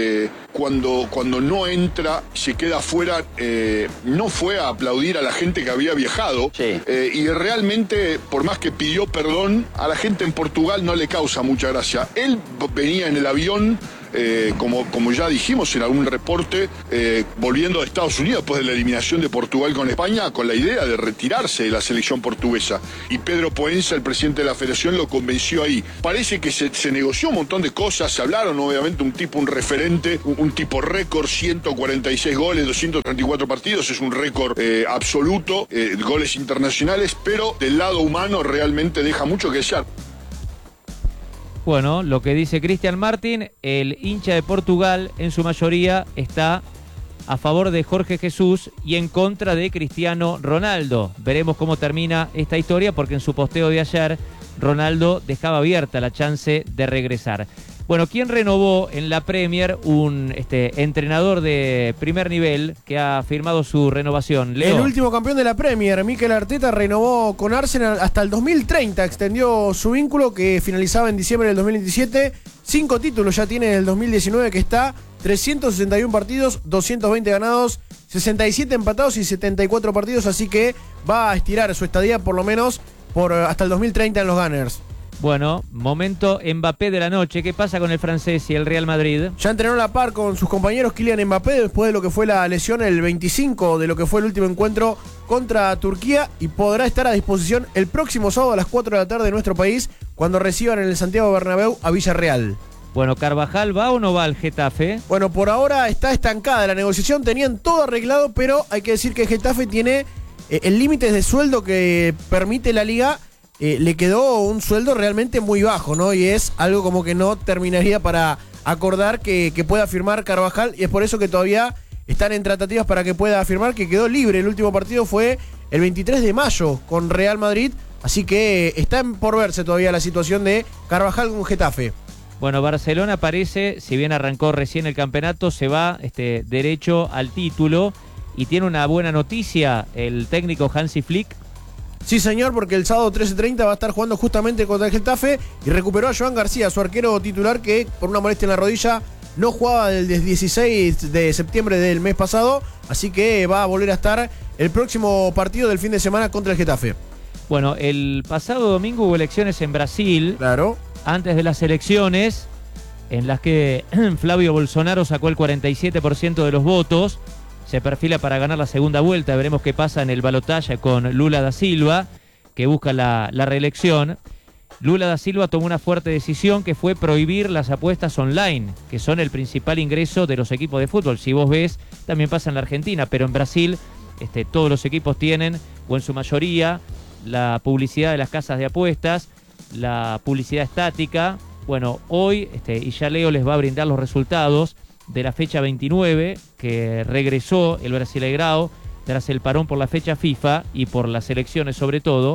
cuando no entra, se queda afuera, no fue a aplaudir a la gente que había viajado y realmente, por más que pidió perdón, a la gente en Portugal no le causa mucha gracia. Él venía en el avión como ya dijimos en algún reporte, volviendo a Estados Unidos después de la eliminación de Portugal con España, con la idea de retirarse de la selección portuguesa. Y Pedro Poenza, el presidente de la federación, lo convenció ahí. Parece que se negoció un montón de cosas, se hablaron obviamente un referente, un tipo récord, 146 goles, 234 partidos, es un récord absoluto, goles internacionales, pero del lado humano realmente deja mucho que desear.
Bueno, lo que dice Cristian Martín, el hincha de Portugal en su mayoría está a favor de Jorge Jesús y en contra de Cristiano Ronaldo. Veremos cómo termina esta historia, porque en su posteo de ayer Ronaldo dejaba abierta la chance de regresar. Bueno, ¿quién renovó en la Premier? Un entrenador de primer nivel que ha firmado su renovación. Leo.
El último campeón de la Premier, Mikel Arteta, renovó con Arsenal hasta el 2030. Extendió su vínculo que finalizaba en diciembre del 2027. 5 títulos ya tiene en el 2019 que está. 361 partidos, 220 ganados, 67 empatados y 74 partidos. Así que va a estirar su estadía por lo menos hasta el 2030 en los Gunners.
Bueno, momento Mbappé de la noche. ¿Qué pasa con el francés y el Real Madrid?
Ya entrenó a la par con sus compañeros Kylian Mbappé después de lo que fue la lesión el 25 de lo que fue el último encuentro contra Turquía, y podrá estar a disposición el próximo sábado a las 4 de la tarde de nuestro país cuando reciban en el Santiago Bernabéu a Villarreal.
Bueno, ¿Carvajal va o no va al Getafe?
Bueno, por ahora está estancada la negociación, tenían todo arreglado, pero hay que decir que Getafe tiene el límite de sueldo que permite la liga. Le quedó un sueldo realmente muy bajo, ¿no? Y es algo como que no terminaría para acordar que pueda firmar Carvajal, y es por eso que todavía están en tratativas para que pueda firmar, que quedó libre. El último partido fue el 23 de mayo con Real Madrid, así que está por verse todavía la situación de Carvajal con Getafe.
Bueno, Barcelona parece, si bien arrancó recién el campeonato, se va derecho al título, y tiene una buena noticia el técnico Hansi Flick.
Sí, señor, porque el sábado 13:30 va a estar jugando justamente contra el Getafe, y recuperó a Joan García, su arquero titular, que por una molestia en la rodilla no jugaba desde el 16 de septiembre del mes pasado, así que va a volver a estar el próximo partido del fin de semana contra el Getafe.
Bueno, el pasado domingo hubo elecciones en Brasil.
Claro.
Antes de las elecciones, en las que Flavio Bolsonaro sacó el 47% de los votos, se perfila para ganar la segunda vuelta. Veremos qué pasa en el balotaje con Lula da Silva, que busca la reelección. Lula da Silva tomó una fuerte decisión, que fue prohibir las apuestas online, que son el principal ingreso de los equipos de fútbol. Si vos ves, también pasa en la Argentina, pero en Brasil todos los equipos tienen, o en su mayoría, la publicidad de las casas de apuestas, la publicidad estática. Bueno, hoy, y ya Leo les va a brindar los resultados de la fecha 29, que regresó el Brasileirao tras el parón por la fecha FIFA y por las elecciones sobre todo.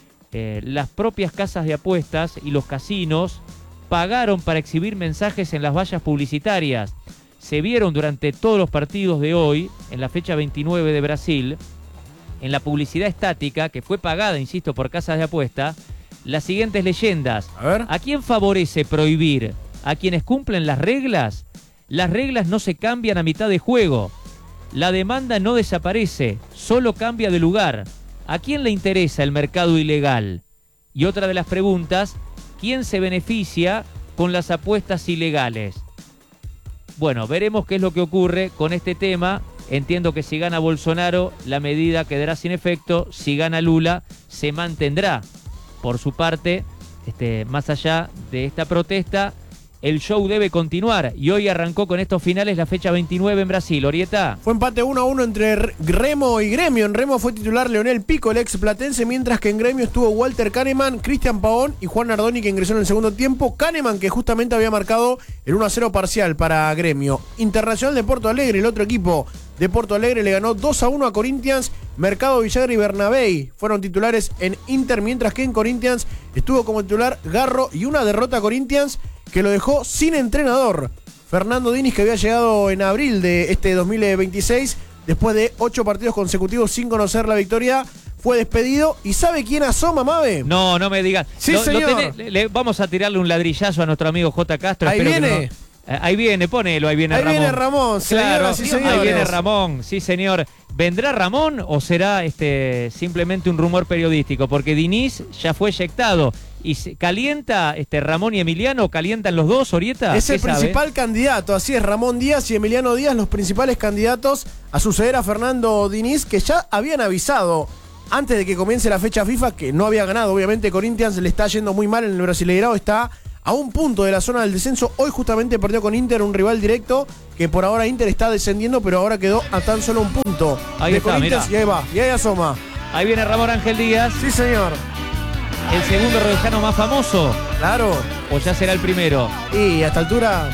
Las propias casas de apuestas y los casinos pagaron para exhibir mensajes en las vallas publicitarias. Se vieron durante todos los partidos de hoy, en la fecha 29 de Brasil, en la publicidad estática, que fue pagada, insisto, por casas de apuesta, las siguientes leyendas.
A ver.
¿A quién favorece prohibir? ¿A quienes cumplen las reglas? Las reglas no se cambian a mitad de juego. La demanda no desaparece, solo cambia de lugar. ¿A quién le interesa el mercado ilegal? Y otra de las preguntas, ¿quién se beneficia con las apuestas ilegales? Bueno, veremos qué es lo que ocurre con este tema. Entiendo que si gana Bolsonaro, la medida quedará sin efecto. Si gana Lula, se mantendrá. Por su parte, más allá de esta protesta, el show debe continuar, y hoy arrancó con estos finales la fecha 29 en Brasil. Orieta.
Fue empate 1-1 entre Remo y Gremio. En Remo fue titular Leonel Pico, el ex platense, mientras que en Gremio estuvo Walter Kahneman, Cristian Pavón y Juan Nardoni, que ingresó en el segundo tiempo. Kahneman, que justamente había marcado el 1-0 parcial para Gremio. Internacional de Porto Alegre, el otro equipo de Porto Alegre, le ganó 2-1 a Corinthians. Mercado Villagra y Bernabéi fueron titulares en Inter, mientras que en Corinthians estuvo como titular Garro, y una derrota a Corinthians que lo dejó sin entrenador. Fernando Diniz, que había llegado en abril de este 2026, después de 8 partidos consecutivos sin conocer la victoria, fue despedido. ¿Y sabe quién asoma, Mabe?
No, no me digas.
Sí, señor.
Vamos a tirarle un ladrillazo a nuestro amigo J. Castro.
Ahí viene.
Ahí viene, ponelo, ahí viene Ramón.
Ahí viene Ramón,
claro,
sí, señores.
Ahí viene Ramón, sí, señor. ¿Vendrá Ramón o será simplemente un rumor periodístico? Porque Diniz ya fue eyectado ¿Y calienta Ramón y Emiliano? ¿Calientan los dos, Orieta?
Es el principal candidato, así es, Ramón Díaz y Emiliano Díaz, los principales candidatos a suceder a Fernando Diniz, que ya habían avisado antes de que comience la fecha FIFA que no había ganado. Obviamente Corinthians le está yendo muy mal en el Brasileirao, está a un punto de la zona del descenso. Hoy justamente perdió con Inter, un rival directo, que por ahora Inter está descendiendo, pero ahora quedó a tan solo un punto
ahí
de
está,
Corinthians.
mirá.
Y ahí va, y ahí asoma.
Ahí viene Ramón Ángel Díaz.
Sí, señor.
¿El segundo rodejano más famoso?
Claro.
¿O ya será el primero?
Y a esta altura...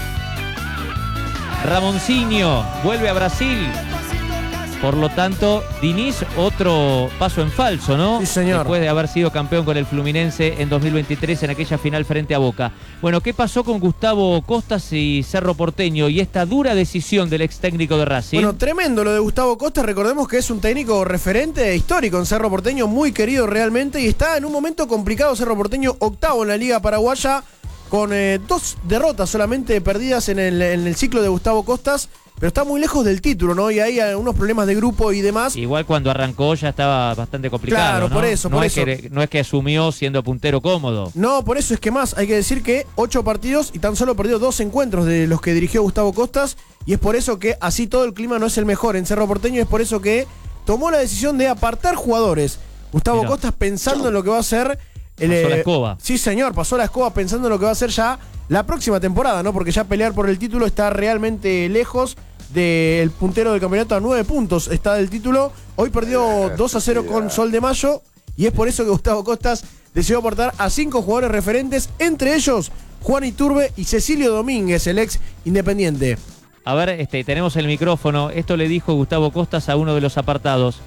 Ramoncinho vuelve a Brasil. Por lo tanto, Diniz, otro paso en falso, ¿no?
Sí, señor.
Después de haber sido campeón con el Fluminense en 2023 en aquella final frente a Boca. Bueno, ¿qué pasó con Gustavo Costas y Cerro Porteño y esta dura decisión del ex técnico de Racing?
Bueno, tremendo lo de Gustavo Costas. Recordemos que es un técnico referente histórico en Cerro Porteño, muy querido realmente, y está en un momento complicado Cerro Porteño, octavo en la Liga Paraguaya, con 2 derrotas solamente perdidas en el ciclo de Gustavo Costas. Pero está muy lejos del título, ¿no? Y hay unos problemas de grupo y demás.
Igual cuando arrancó ya estaba bastante complicado,
claro,
¿no?
por eso.
No es que asumió siendo puntero cómodo.
No, por eso es que más. Hay que decir que 8 partidos y tan solo perdió 2 encuentros de los que dirigió Gustavo Costas. Y es por eso que así todo el clima no es el mejor en Cerro Porteño. Es por eso que tomó la decisión de apartar jugadores. Gustavo Costas pensando en lo que va a ser...
Pasó la escoba.
Sí, señor, pasó la escoba pensando en lo que va a ser ya la próxima temporada, ¿no? Porque ya pelear por el título está realmente lejos del puntero del campeonato. A 9 puntos está del título. Hoy perdió 2-0 con Sol de Mayo. Y es por eso que Gustavo Costas decidió aportar a 5 jugadores referentes, entre ellos Juan Iturbe y Cecilio Domínguez, el ex Independiente.
A ver, tenemos el micrófono. Esto le dijo Gustavo Costas a uno de los apartados.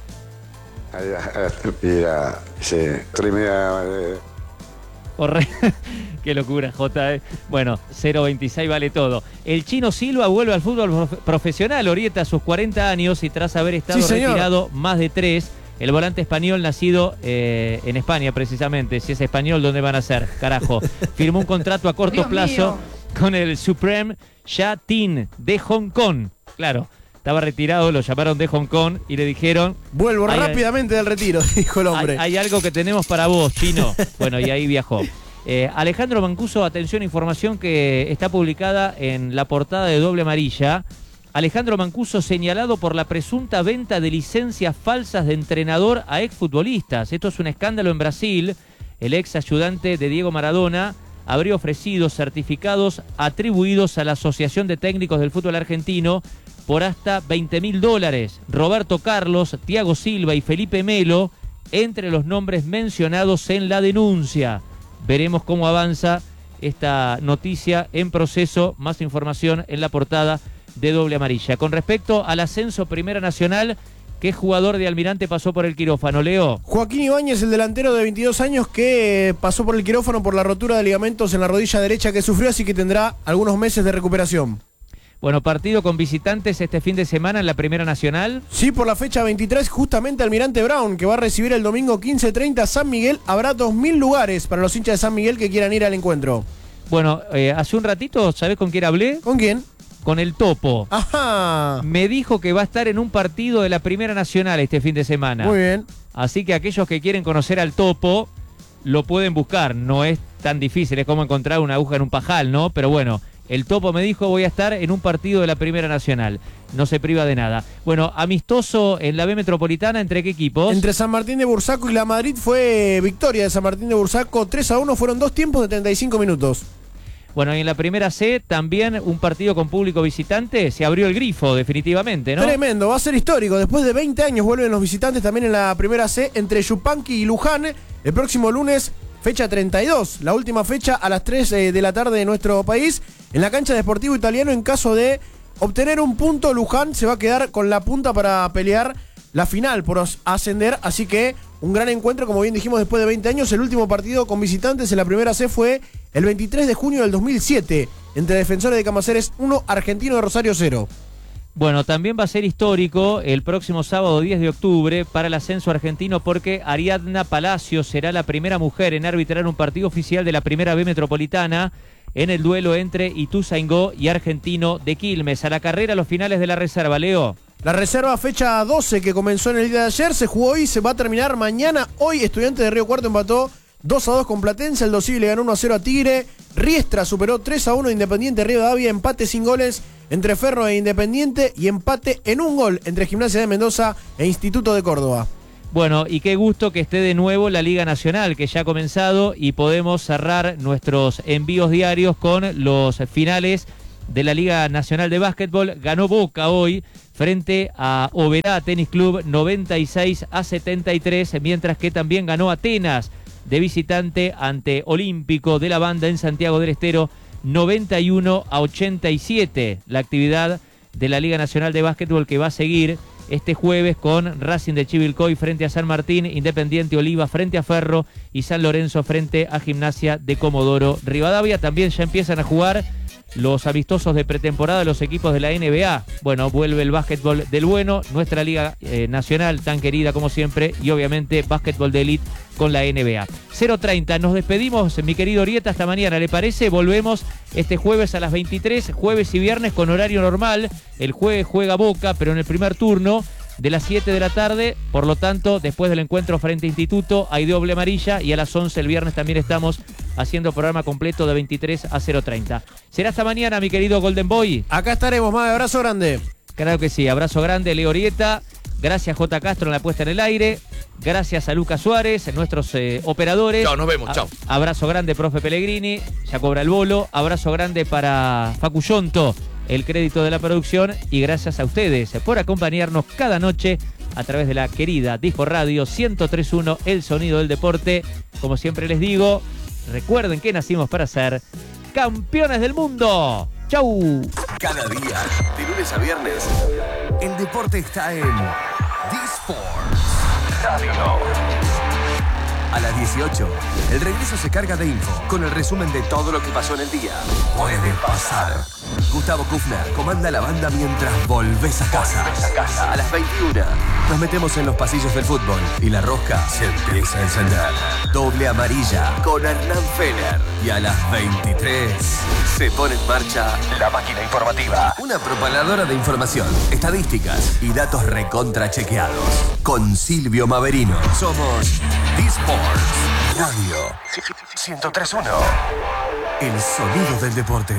Qué locura, J. Bueno, 0.26 vale todo. El Chino Silva vuelve al fútbol profesional, Orieta, a sus 40 años y tras haber estado retirado más de 3. El volante español nacido en España, precisamente. Si es español, ¿dónde van a ser? Carajo. Firmó un contrato a corto plazo con el Supreme Yatin de Hong Kong. Claro. Estaba retirado, lo llamaron de Hong Kong y le dijeron...
Vuelvo rápidamente del retiro, dijo el hombre.
Hay algo que tenemos para vos, Chino. Bueno, y ahí viajó. Alejandro Mancuso, atención, información que está publicada en la portada de Doble Amarilla. Alejandro Mancuso señalado por la presunta venta de licencias falsas de entrenador a exfutbolistas. Esto es un escándalo en Brasil. El ex ayudante de Diego Maradona habría ofrecido certificados atribuidos a la Asociación de Técnicos del Fútbol Argentino por hasta $20,000. Roberto Carlos, Thiago Silva y Felipe Melo, entre los nombres mencionados en la denuncia. Veremos cómo avanza esta noticia en proceso. Más información en la portada de Doble Amarilla. Con respecto al ascenso Primera Nacional, ¿qué jugador de Almirante pasó por el quirófano, Leo?
Joaquín Ibáñez, el delantero de 22 años que pasó por el quirófano por la rotura de ligamentos en la rodilla derecha que sufrió, así que tendrá algunos meses de recuperación.
Bueno, partido con visitantes este fin de semana en la Primera Nacional.
Sí, por la fecha 23, justamente Almirante Brown, que va a recibir el domingo 15:30 San Miguel. Habrá 2.000 lugares para los hinchas de San Miguel que quieran ir al encuentro.
Bueno, hace un ratito, ¿sabés con quién hablé?
¿Con quién?
Con el Topo.
Ajá.
Me dijo que va a estar en un partido de la Primera Nacional este fin de semana.
Muy bien.
Así que aquellos que quieren conocer al Topo, lo pueden buscar. No es tan difícil, es como encontrar una aguja en un pajal, ¿no? Pero bueno, el Topo me dijo, voy a estar en un partido de la Primera Nacional. No se priva de nada. Bueno, amistoso en la B Metropolitana, ¿entre qué equipos?
Entre San Martín de Bursaco y La Madrid. Fue victoria de San Martín de Bursaco 3-1. Fueron 2 tiempos de 35 minutos.
Bueno, y en la Primera C también un partido con público visitante. Se abrió el grifo definitivamente, ¿no?
Tremendo, va a ser histórico. Después de 20 años vuelven los visitantes también en la Primera C entre Yupanqui y Luján. El próximo lunes, fecha 32. La última fecha a las 3 de la tarde de nuestro país. En la cancha de Sportivo Italiano, en caso de obtener un punto, Luján se va a quedar con la punta para pelear la final por ascender. Así que un gran encuentro, como bien dijimos, después de 20 años. El último partido con visitantes en la Primera C fue el 23 de junio del 2007, entre Defensores de Camaceres 1, Argentino de Rosario 0.
Bueno, también va a ser histórico el próximo sábado 10 de octubre para el ascenso argentino, porque Ariadna Palacio será la primera mujer en arbitrar un partido oficial de la Primera B Metropolitana en el duelo entre Ituzaingó y Argentino de Quilmes. A la carrera, los finales de la reserva, Leo.
La reserva fecha 12 que comenzó en el día de ayer, se jugó hoy, se va a terminar mañana. Hoy Estudiantes de Río Cuarto empató 2-2 con Platense, el Dosí le ganó 1-0 a Tigre, Riestra superó 3-1 a Independiente Rivadavia, empate sin goles entre Ferro e Independiente y empate en un gol entre Gimnasia de Mendoza e Instituto de Córdoba.
Bueno, y qué gusto que esté de nuevo la Liga Nacional, que ya ha comenzado, y podemos cerrar nuestros envíos diarios con los finales de la Liga Nacional de Básquetbol. Ganó Boca hoy frente a Oberá Tenis Club 96-73, mientras que también ganó Atenas de visitante ante Olímpico de la Banda en Santiago del Estero 91-87. La actividad de la Liga Nacional de Básquetbol que va a seguir este jueves con Racing de Chivilcoy frente a San Martín, Independiente Oliva frente a Ferro y San Lorenzo frente a Gimnasia de Comodoro Rivadavia. También ya empiezan a jugar los amistosos de pretemporada de los equipos de la NBA. Bueno, vuelve el básquetbol del bueno, nuestra Liga Nacional tan querida como siempre, y obviamente básquetbol de élite con la NBA. 0:30, nos despedimos, mi querido Orieta, hasta mañana, ¿le parece? Volvemos este jueves a las 23, jueves y viernes con horario normal. El jueves juega Boca, pero en el primer turno de las 7 de la tarde, por lo tanto, después del encuentro frente a Instituto, hay doble amarilla, y a las 11 el viernes también estamos haciendo programa completo de 23 a 0:30. Será hasta mañana, mi querido Golden Boy.
Acá estaremos, más abrazo grande.
Claro que sí, abrazo grande, Leo Orieta. Gracias, J. Castro, en la puesta en el aire. Gracias a Lucas Suárez, nuestros operadores.
Chao, nos vemos, chao.
Abrazo grande, profe Pellegrini. Ya cobra el bolo. Abrazo grande para Facu Yonto, el crédito de la producción. Y gracias a ustedes por acompañarnos cada noche a través de la querida Disco Radio 103.1, el sonido del deporte. Como siempre les digo, recuerden que nacimos para ser campeones del mundo. ¡Chau!
Cada día, de lunes a viernes, el deporte está en D-Sports Radio. A las 18, el regreso se carga de info con el resumen de todo lo que pasó en el día. Puede pasar. Gustavo Kufner comanda la banda mientras volvés a casa. A las 21, nos metemos en los pasillos del fútbol y la rosca se empieza a encender. Doble amarilla con Hernán Feller. Y a las 23, se pone en marcha la máquina informativa. Una propaladora de información, estadísticas y datos recontrachequeados. Con Silvio Maverino. Somos D-Sports Radio 103.1. El sonido del deporte.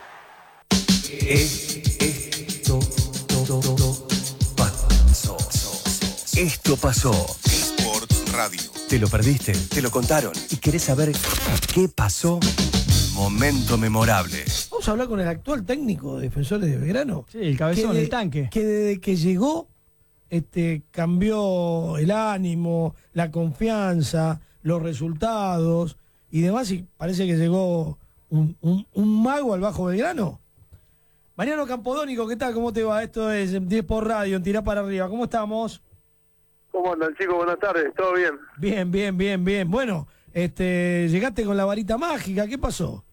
Esto pasó.
D-Sports Radio.
¿Te lo perdiste? ¿Te lo contaron? ¿Y querés saber qué pasó? Momento memorable.
Vamos a hablar con el actual técnico de Defensores de Belgrano.
Sí, el cabezón, el tanque.
Que desde que llegó cambió el ánimo, la confianza, los resultados y demás, y parece que llegó un mago al Bajo Belgrano. Mariano Campodónico, ¿qué tal? ¿Cómo te va? Esto es 10 por radio, en Tirá para Arriba. ¿Cómo estamos?
¿Cómo andan, chicos? Buenas tardes, ¿todo bien?
Bien. Bueno, llegaste con la varita mágica, ¿qué pasó?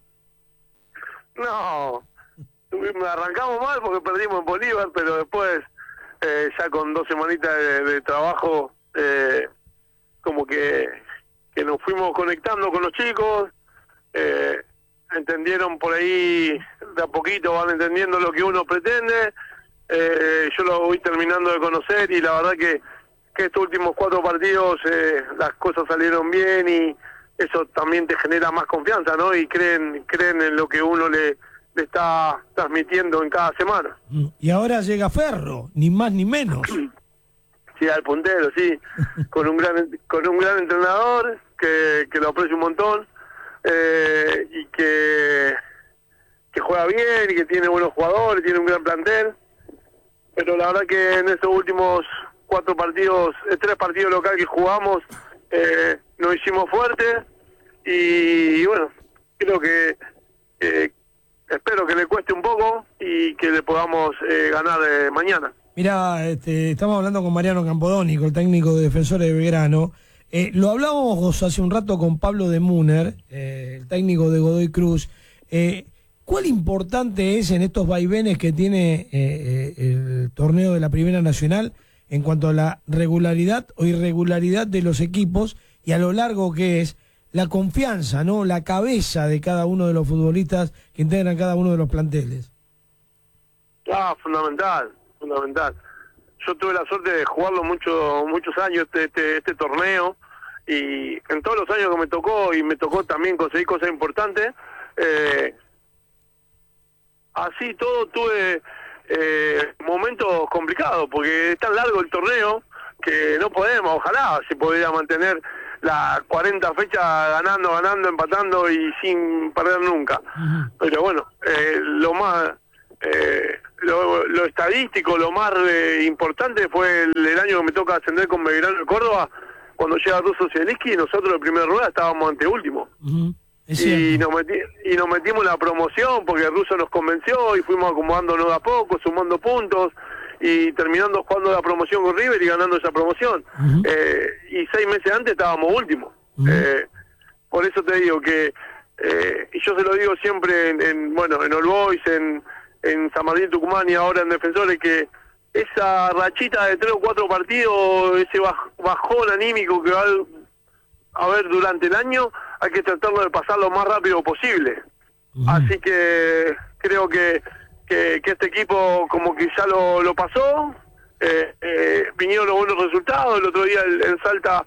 No, arrancamos mal porque perdimos en Bolívar, pero después, ya con 2 semanitas de trabajo, como que nos fuimos conectando con los chicos, entendieron por ahí, de a poquito van entendiendo lo que uno pretende, yo lo voy terminando de conocer y la verdad que estos últimos 4 partidos las cosas salieron bien y eso también te genera más confianza, ¿no? Y creen en lo que uno le está transmitiendo en cada semana.
Y ahora llega Ferro, ni más ni menos.
Sí, al puntero, sí, con un gran entrenador que lo aprecio un montón y que juega bien y que tiene buenos jugadores, tiene un gran plantel, pero la verdad que en estos últimos 3 partidos locales que jugamos nos hicimos fuertes y bueno, creo que espero que le cueste un poco y que le podamos ganar mañana.
Mirá, estamos hablando con Mariano Campodónico, el técnico de Defensores de Belgrano. Lo hablábamos hace un rato con Pablo de Muner, el técnico de Godoy Cruz. ¿Cuál importante es en estos vaivenes que tiene el torneo de la Primera Nacional en cuanto a la regularidad o irregularidad de los equipos y a lo largo que es la confianza, ¿no? La cabeza de cada uno de los futbolistas que integran cada uno de los planteles?
Fundamental. Yo tuve la suerte de jugarlo muchos años este torneo y en todos los años que me tocó también conseguir cosas importantes, así todo tuve momentos complicados, porque es tan largo el torneo que no podemos, ojalá se pudiera mantener las 40 fechas ganando, empatando y sin perder nunca. Pero bueno, lo más lo estadístico, lo más importante fue el año que me toca ascender con Belgrano de Córdoba, cuando llega Russo Zielinski, y nosotros en primera rueda estábamos anteúltimos. Y nos metimos en la promoción porque el Russo nos convenció y fuimos acomodándonos de a poco, sumando puntos y terminando jugando la promoción con River y ganando esa promoción. Y 6 meses antes estábamos últimos. Por eso te digo que, y yo se lo digo siempre en All Boys, en San Martín Tucumán y ahora en Defensores, que esa rachita de 3 o 4 partidos, ese bajón anímico que va a haber durante el año, hay que tratarlo de pasar lo más rápido posible. Así que creo que este equipo como que ya lo pasó, vinieron los buenos resultados, el otro día en Salta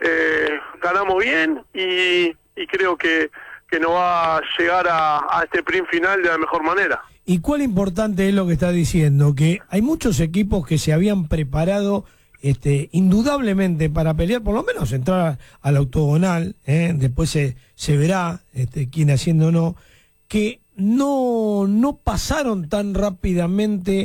ganamos bien y creo que nos va a llegar a este sprint final de la mejor manera.
¿Y cuál importante es lo que está diciendo? Que hay muchos equipos que se habían preparado indudablemente para pelear, por lo menos entrar al octogonal, después se verá quién haciendo o no, que no pasaron tan rápidamente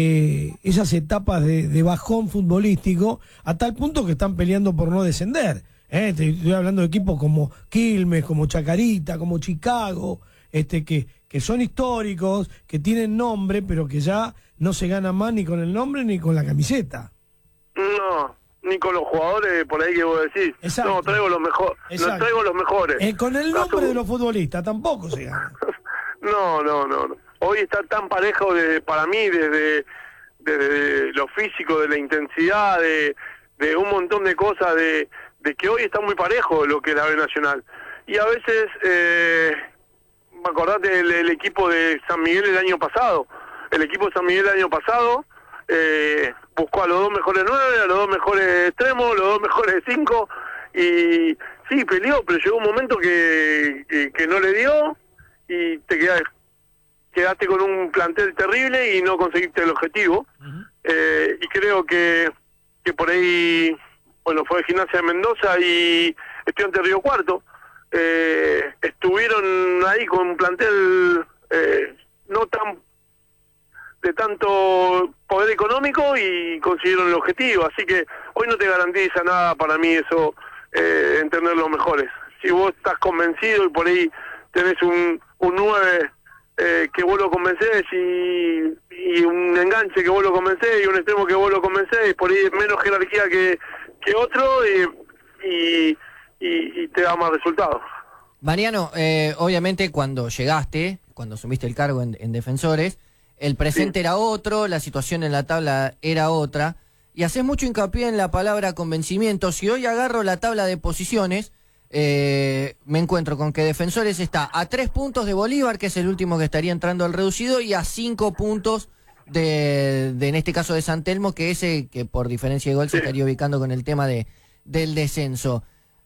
esas etapas de bajón futbolístico, a tal punto que están peleando por no descender. Estoy hablando de equipos como Quilmes, como Chacarita, como Chicago, que son históricos, que tienen nombre, pero que ya no se gana más ni con el nombre ni con la camiseta. No,
ni con los jugadores por ahí que vos decís. Exacto. No, traigo los mejores. No traigo los mejores.
Con el nombre de los futbolistas tampoco se gana.
No. Hoy está tan parejo para mí desde lo físico, de la intensidad, de un montón de cosas, de que hoy está muy parejo lo que es la B Nacional. Y a veces, acordate el equipo de San Miguel el año pasado. El equipo de San Miguel el año pasado buscó a los 2 mejores 9, a los 2 mejores extremos, los 2 mejores 5, y sí, peleó, pero llegó un momento que no le dio y te quedaste con un plantel terrible y no conseguiste el objetivo. Y creo que por ahí, fue Gimnasia de Mendoza y Estudiantes de Río Cuarto, estuvieron ahí con un plantel no tan de tanto poder económico y consiguieron el objetivo. Así que hoy no te garantiza nada para mí eso, entender los mejores. Si vos estás convencido y por ahí tenés un 9 que vos lo convencés y un enganche que vos lo convencés y un extremo que vos lo convencés, por ahí menos jerarquía que otro y te da más resultados.
Mariano, obviamente cuando asumiste el cargo en Defensores, el presente era otro, la situación en la tabla era otra, y haces mucho hincapié en la palabra convencimiento. Si hoy agarro la tabla de posiciones, me encuentro con que Defensores está a 3 puntos de Bolívar, que es el último que estaría entrando al reducido, y a 5 puntos de en este caso de San Telmo, que ese que por diferencia de gol se estaría ubicando con el tema del descenso.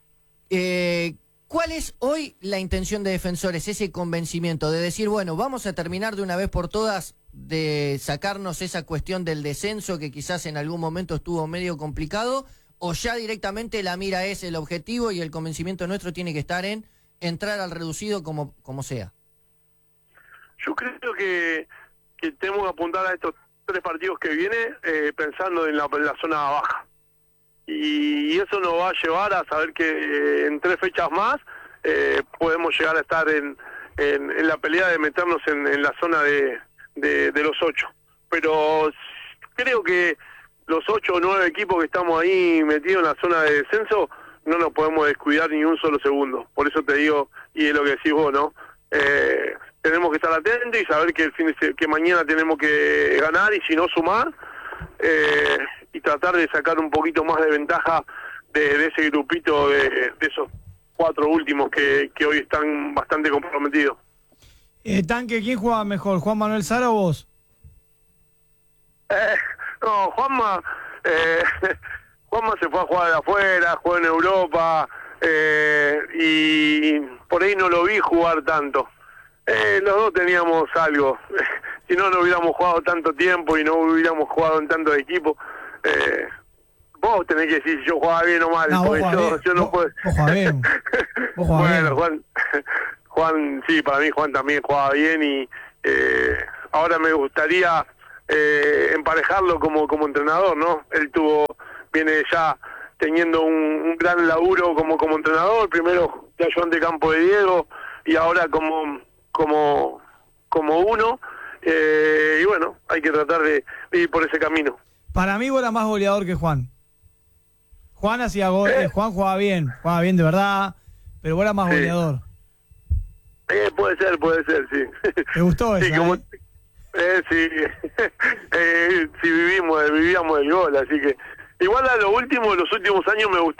¿Cuál es hoy la intención de Defensores, ese convencimiento de decir, bueno, vamos a terminar de una vez por todas de sacarnos esa cuestión del descenso que quizás en algún momento estuvo medio complicado, o ya directamente la mira es el objetivo y el convencimiento nuestro tiene que estar en entrar al reducido como sea?
Yo creo que tenemos que apuntar a estos 3 partidos que vienen pensando en la zona baja. Y eso nos va a llevar a saber que en 3 fechas más podemos llegar a estar en la pelea de meternos en la zona de los 8. Pero creo que los 8 o 9 equipos que estamos ahí metidos en la zona de descenso no nos podemos descuidar ni un solo segundo. Por eso te digo, y es lo que decís vos, ¿no? Tenemos que estar atentos y saber que que mañana tenemos que ganar y si no sumar, y tratar de sacar un poquito más de ventaja de ese grupito de esos 4 últimos que hoy están bastante comprometidos.
Tanque, ¿quién juega mejor, Juan Manuel Sara o vos?
No, Juanma Juanma se fue a jugar de afuera, jugó en Europa, y por ahí no lo vi jugar tanto. Los dos teníamos algo. Si no hubiéramos jugado tanto tiempo y no hubiéramos jugado en tantos equipos, vos tenés que decir si yo jugaba bien o mal,
No,
porque yo no puedo.
Vos jugás bien. Vos jugás
Bueno,
bien.
Juan, sí, para mí Juan también jugaba bien y ahora me gustaría emparejarlo como entrenador, ¿no? Él viene ya teniendo un gran laburo como entrenador, primero de ayudante de campo de Diego y ahora como uno, y bueno, hay que tratar de ir por ese camino.
Para mí vos eras más goleador que Juan. Juan hacía goles, Juan jugaba bien de verdad, pero vos eras más goleador.
Puede ser, sí.
¿Te gustó eso?
Sí, sí, vivíamos del gol, así que igual los últimos años me gustó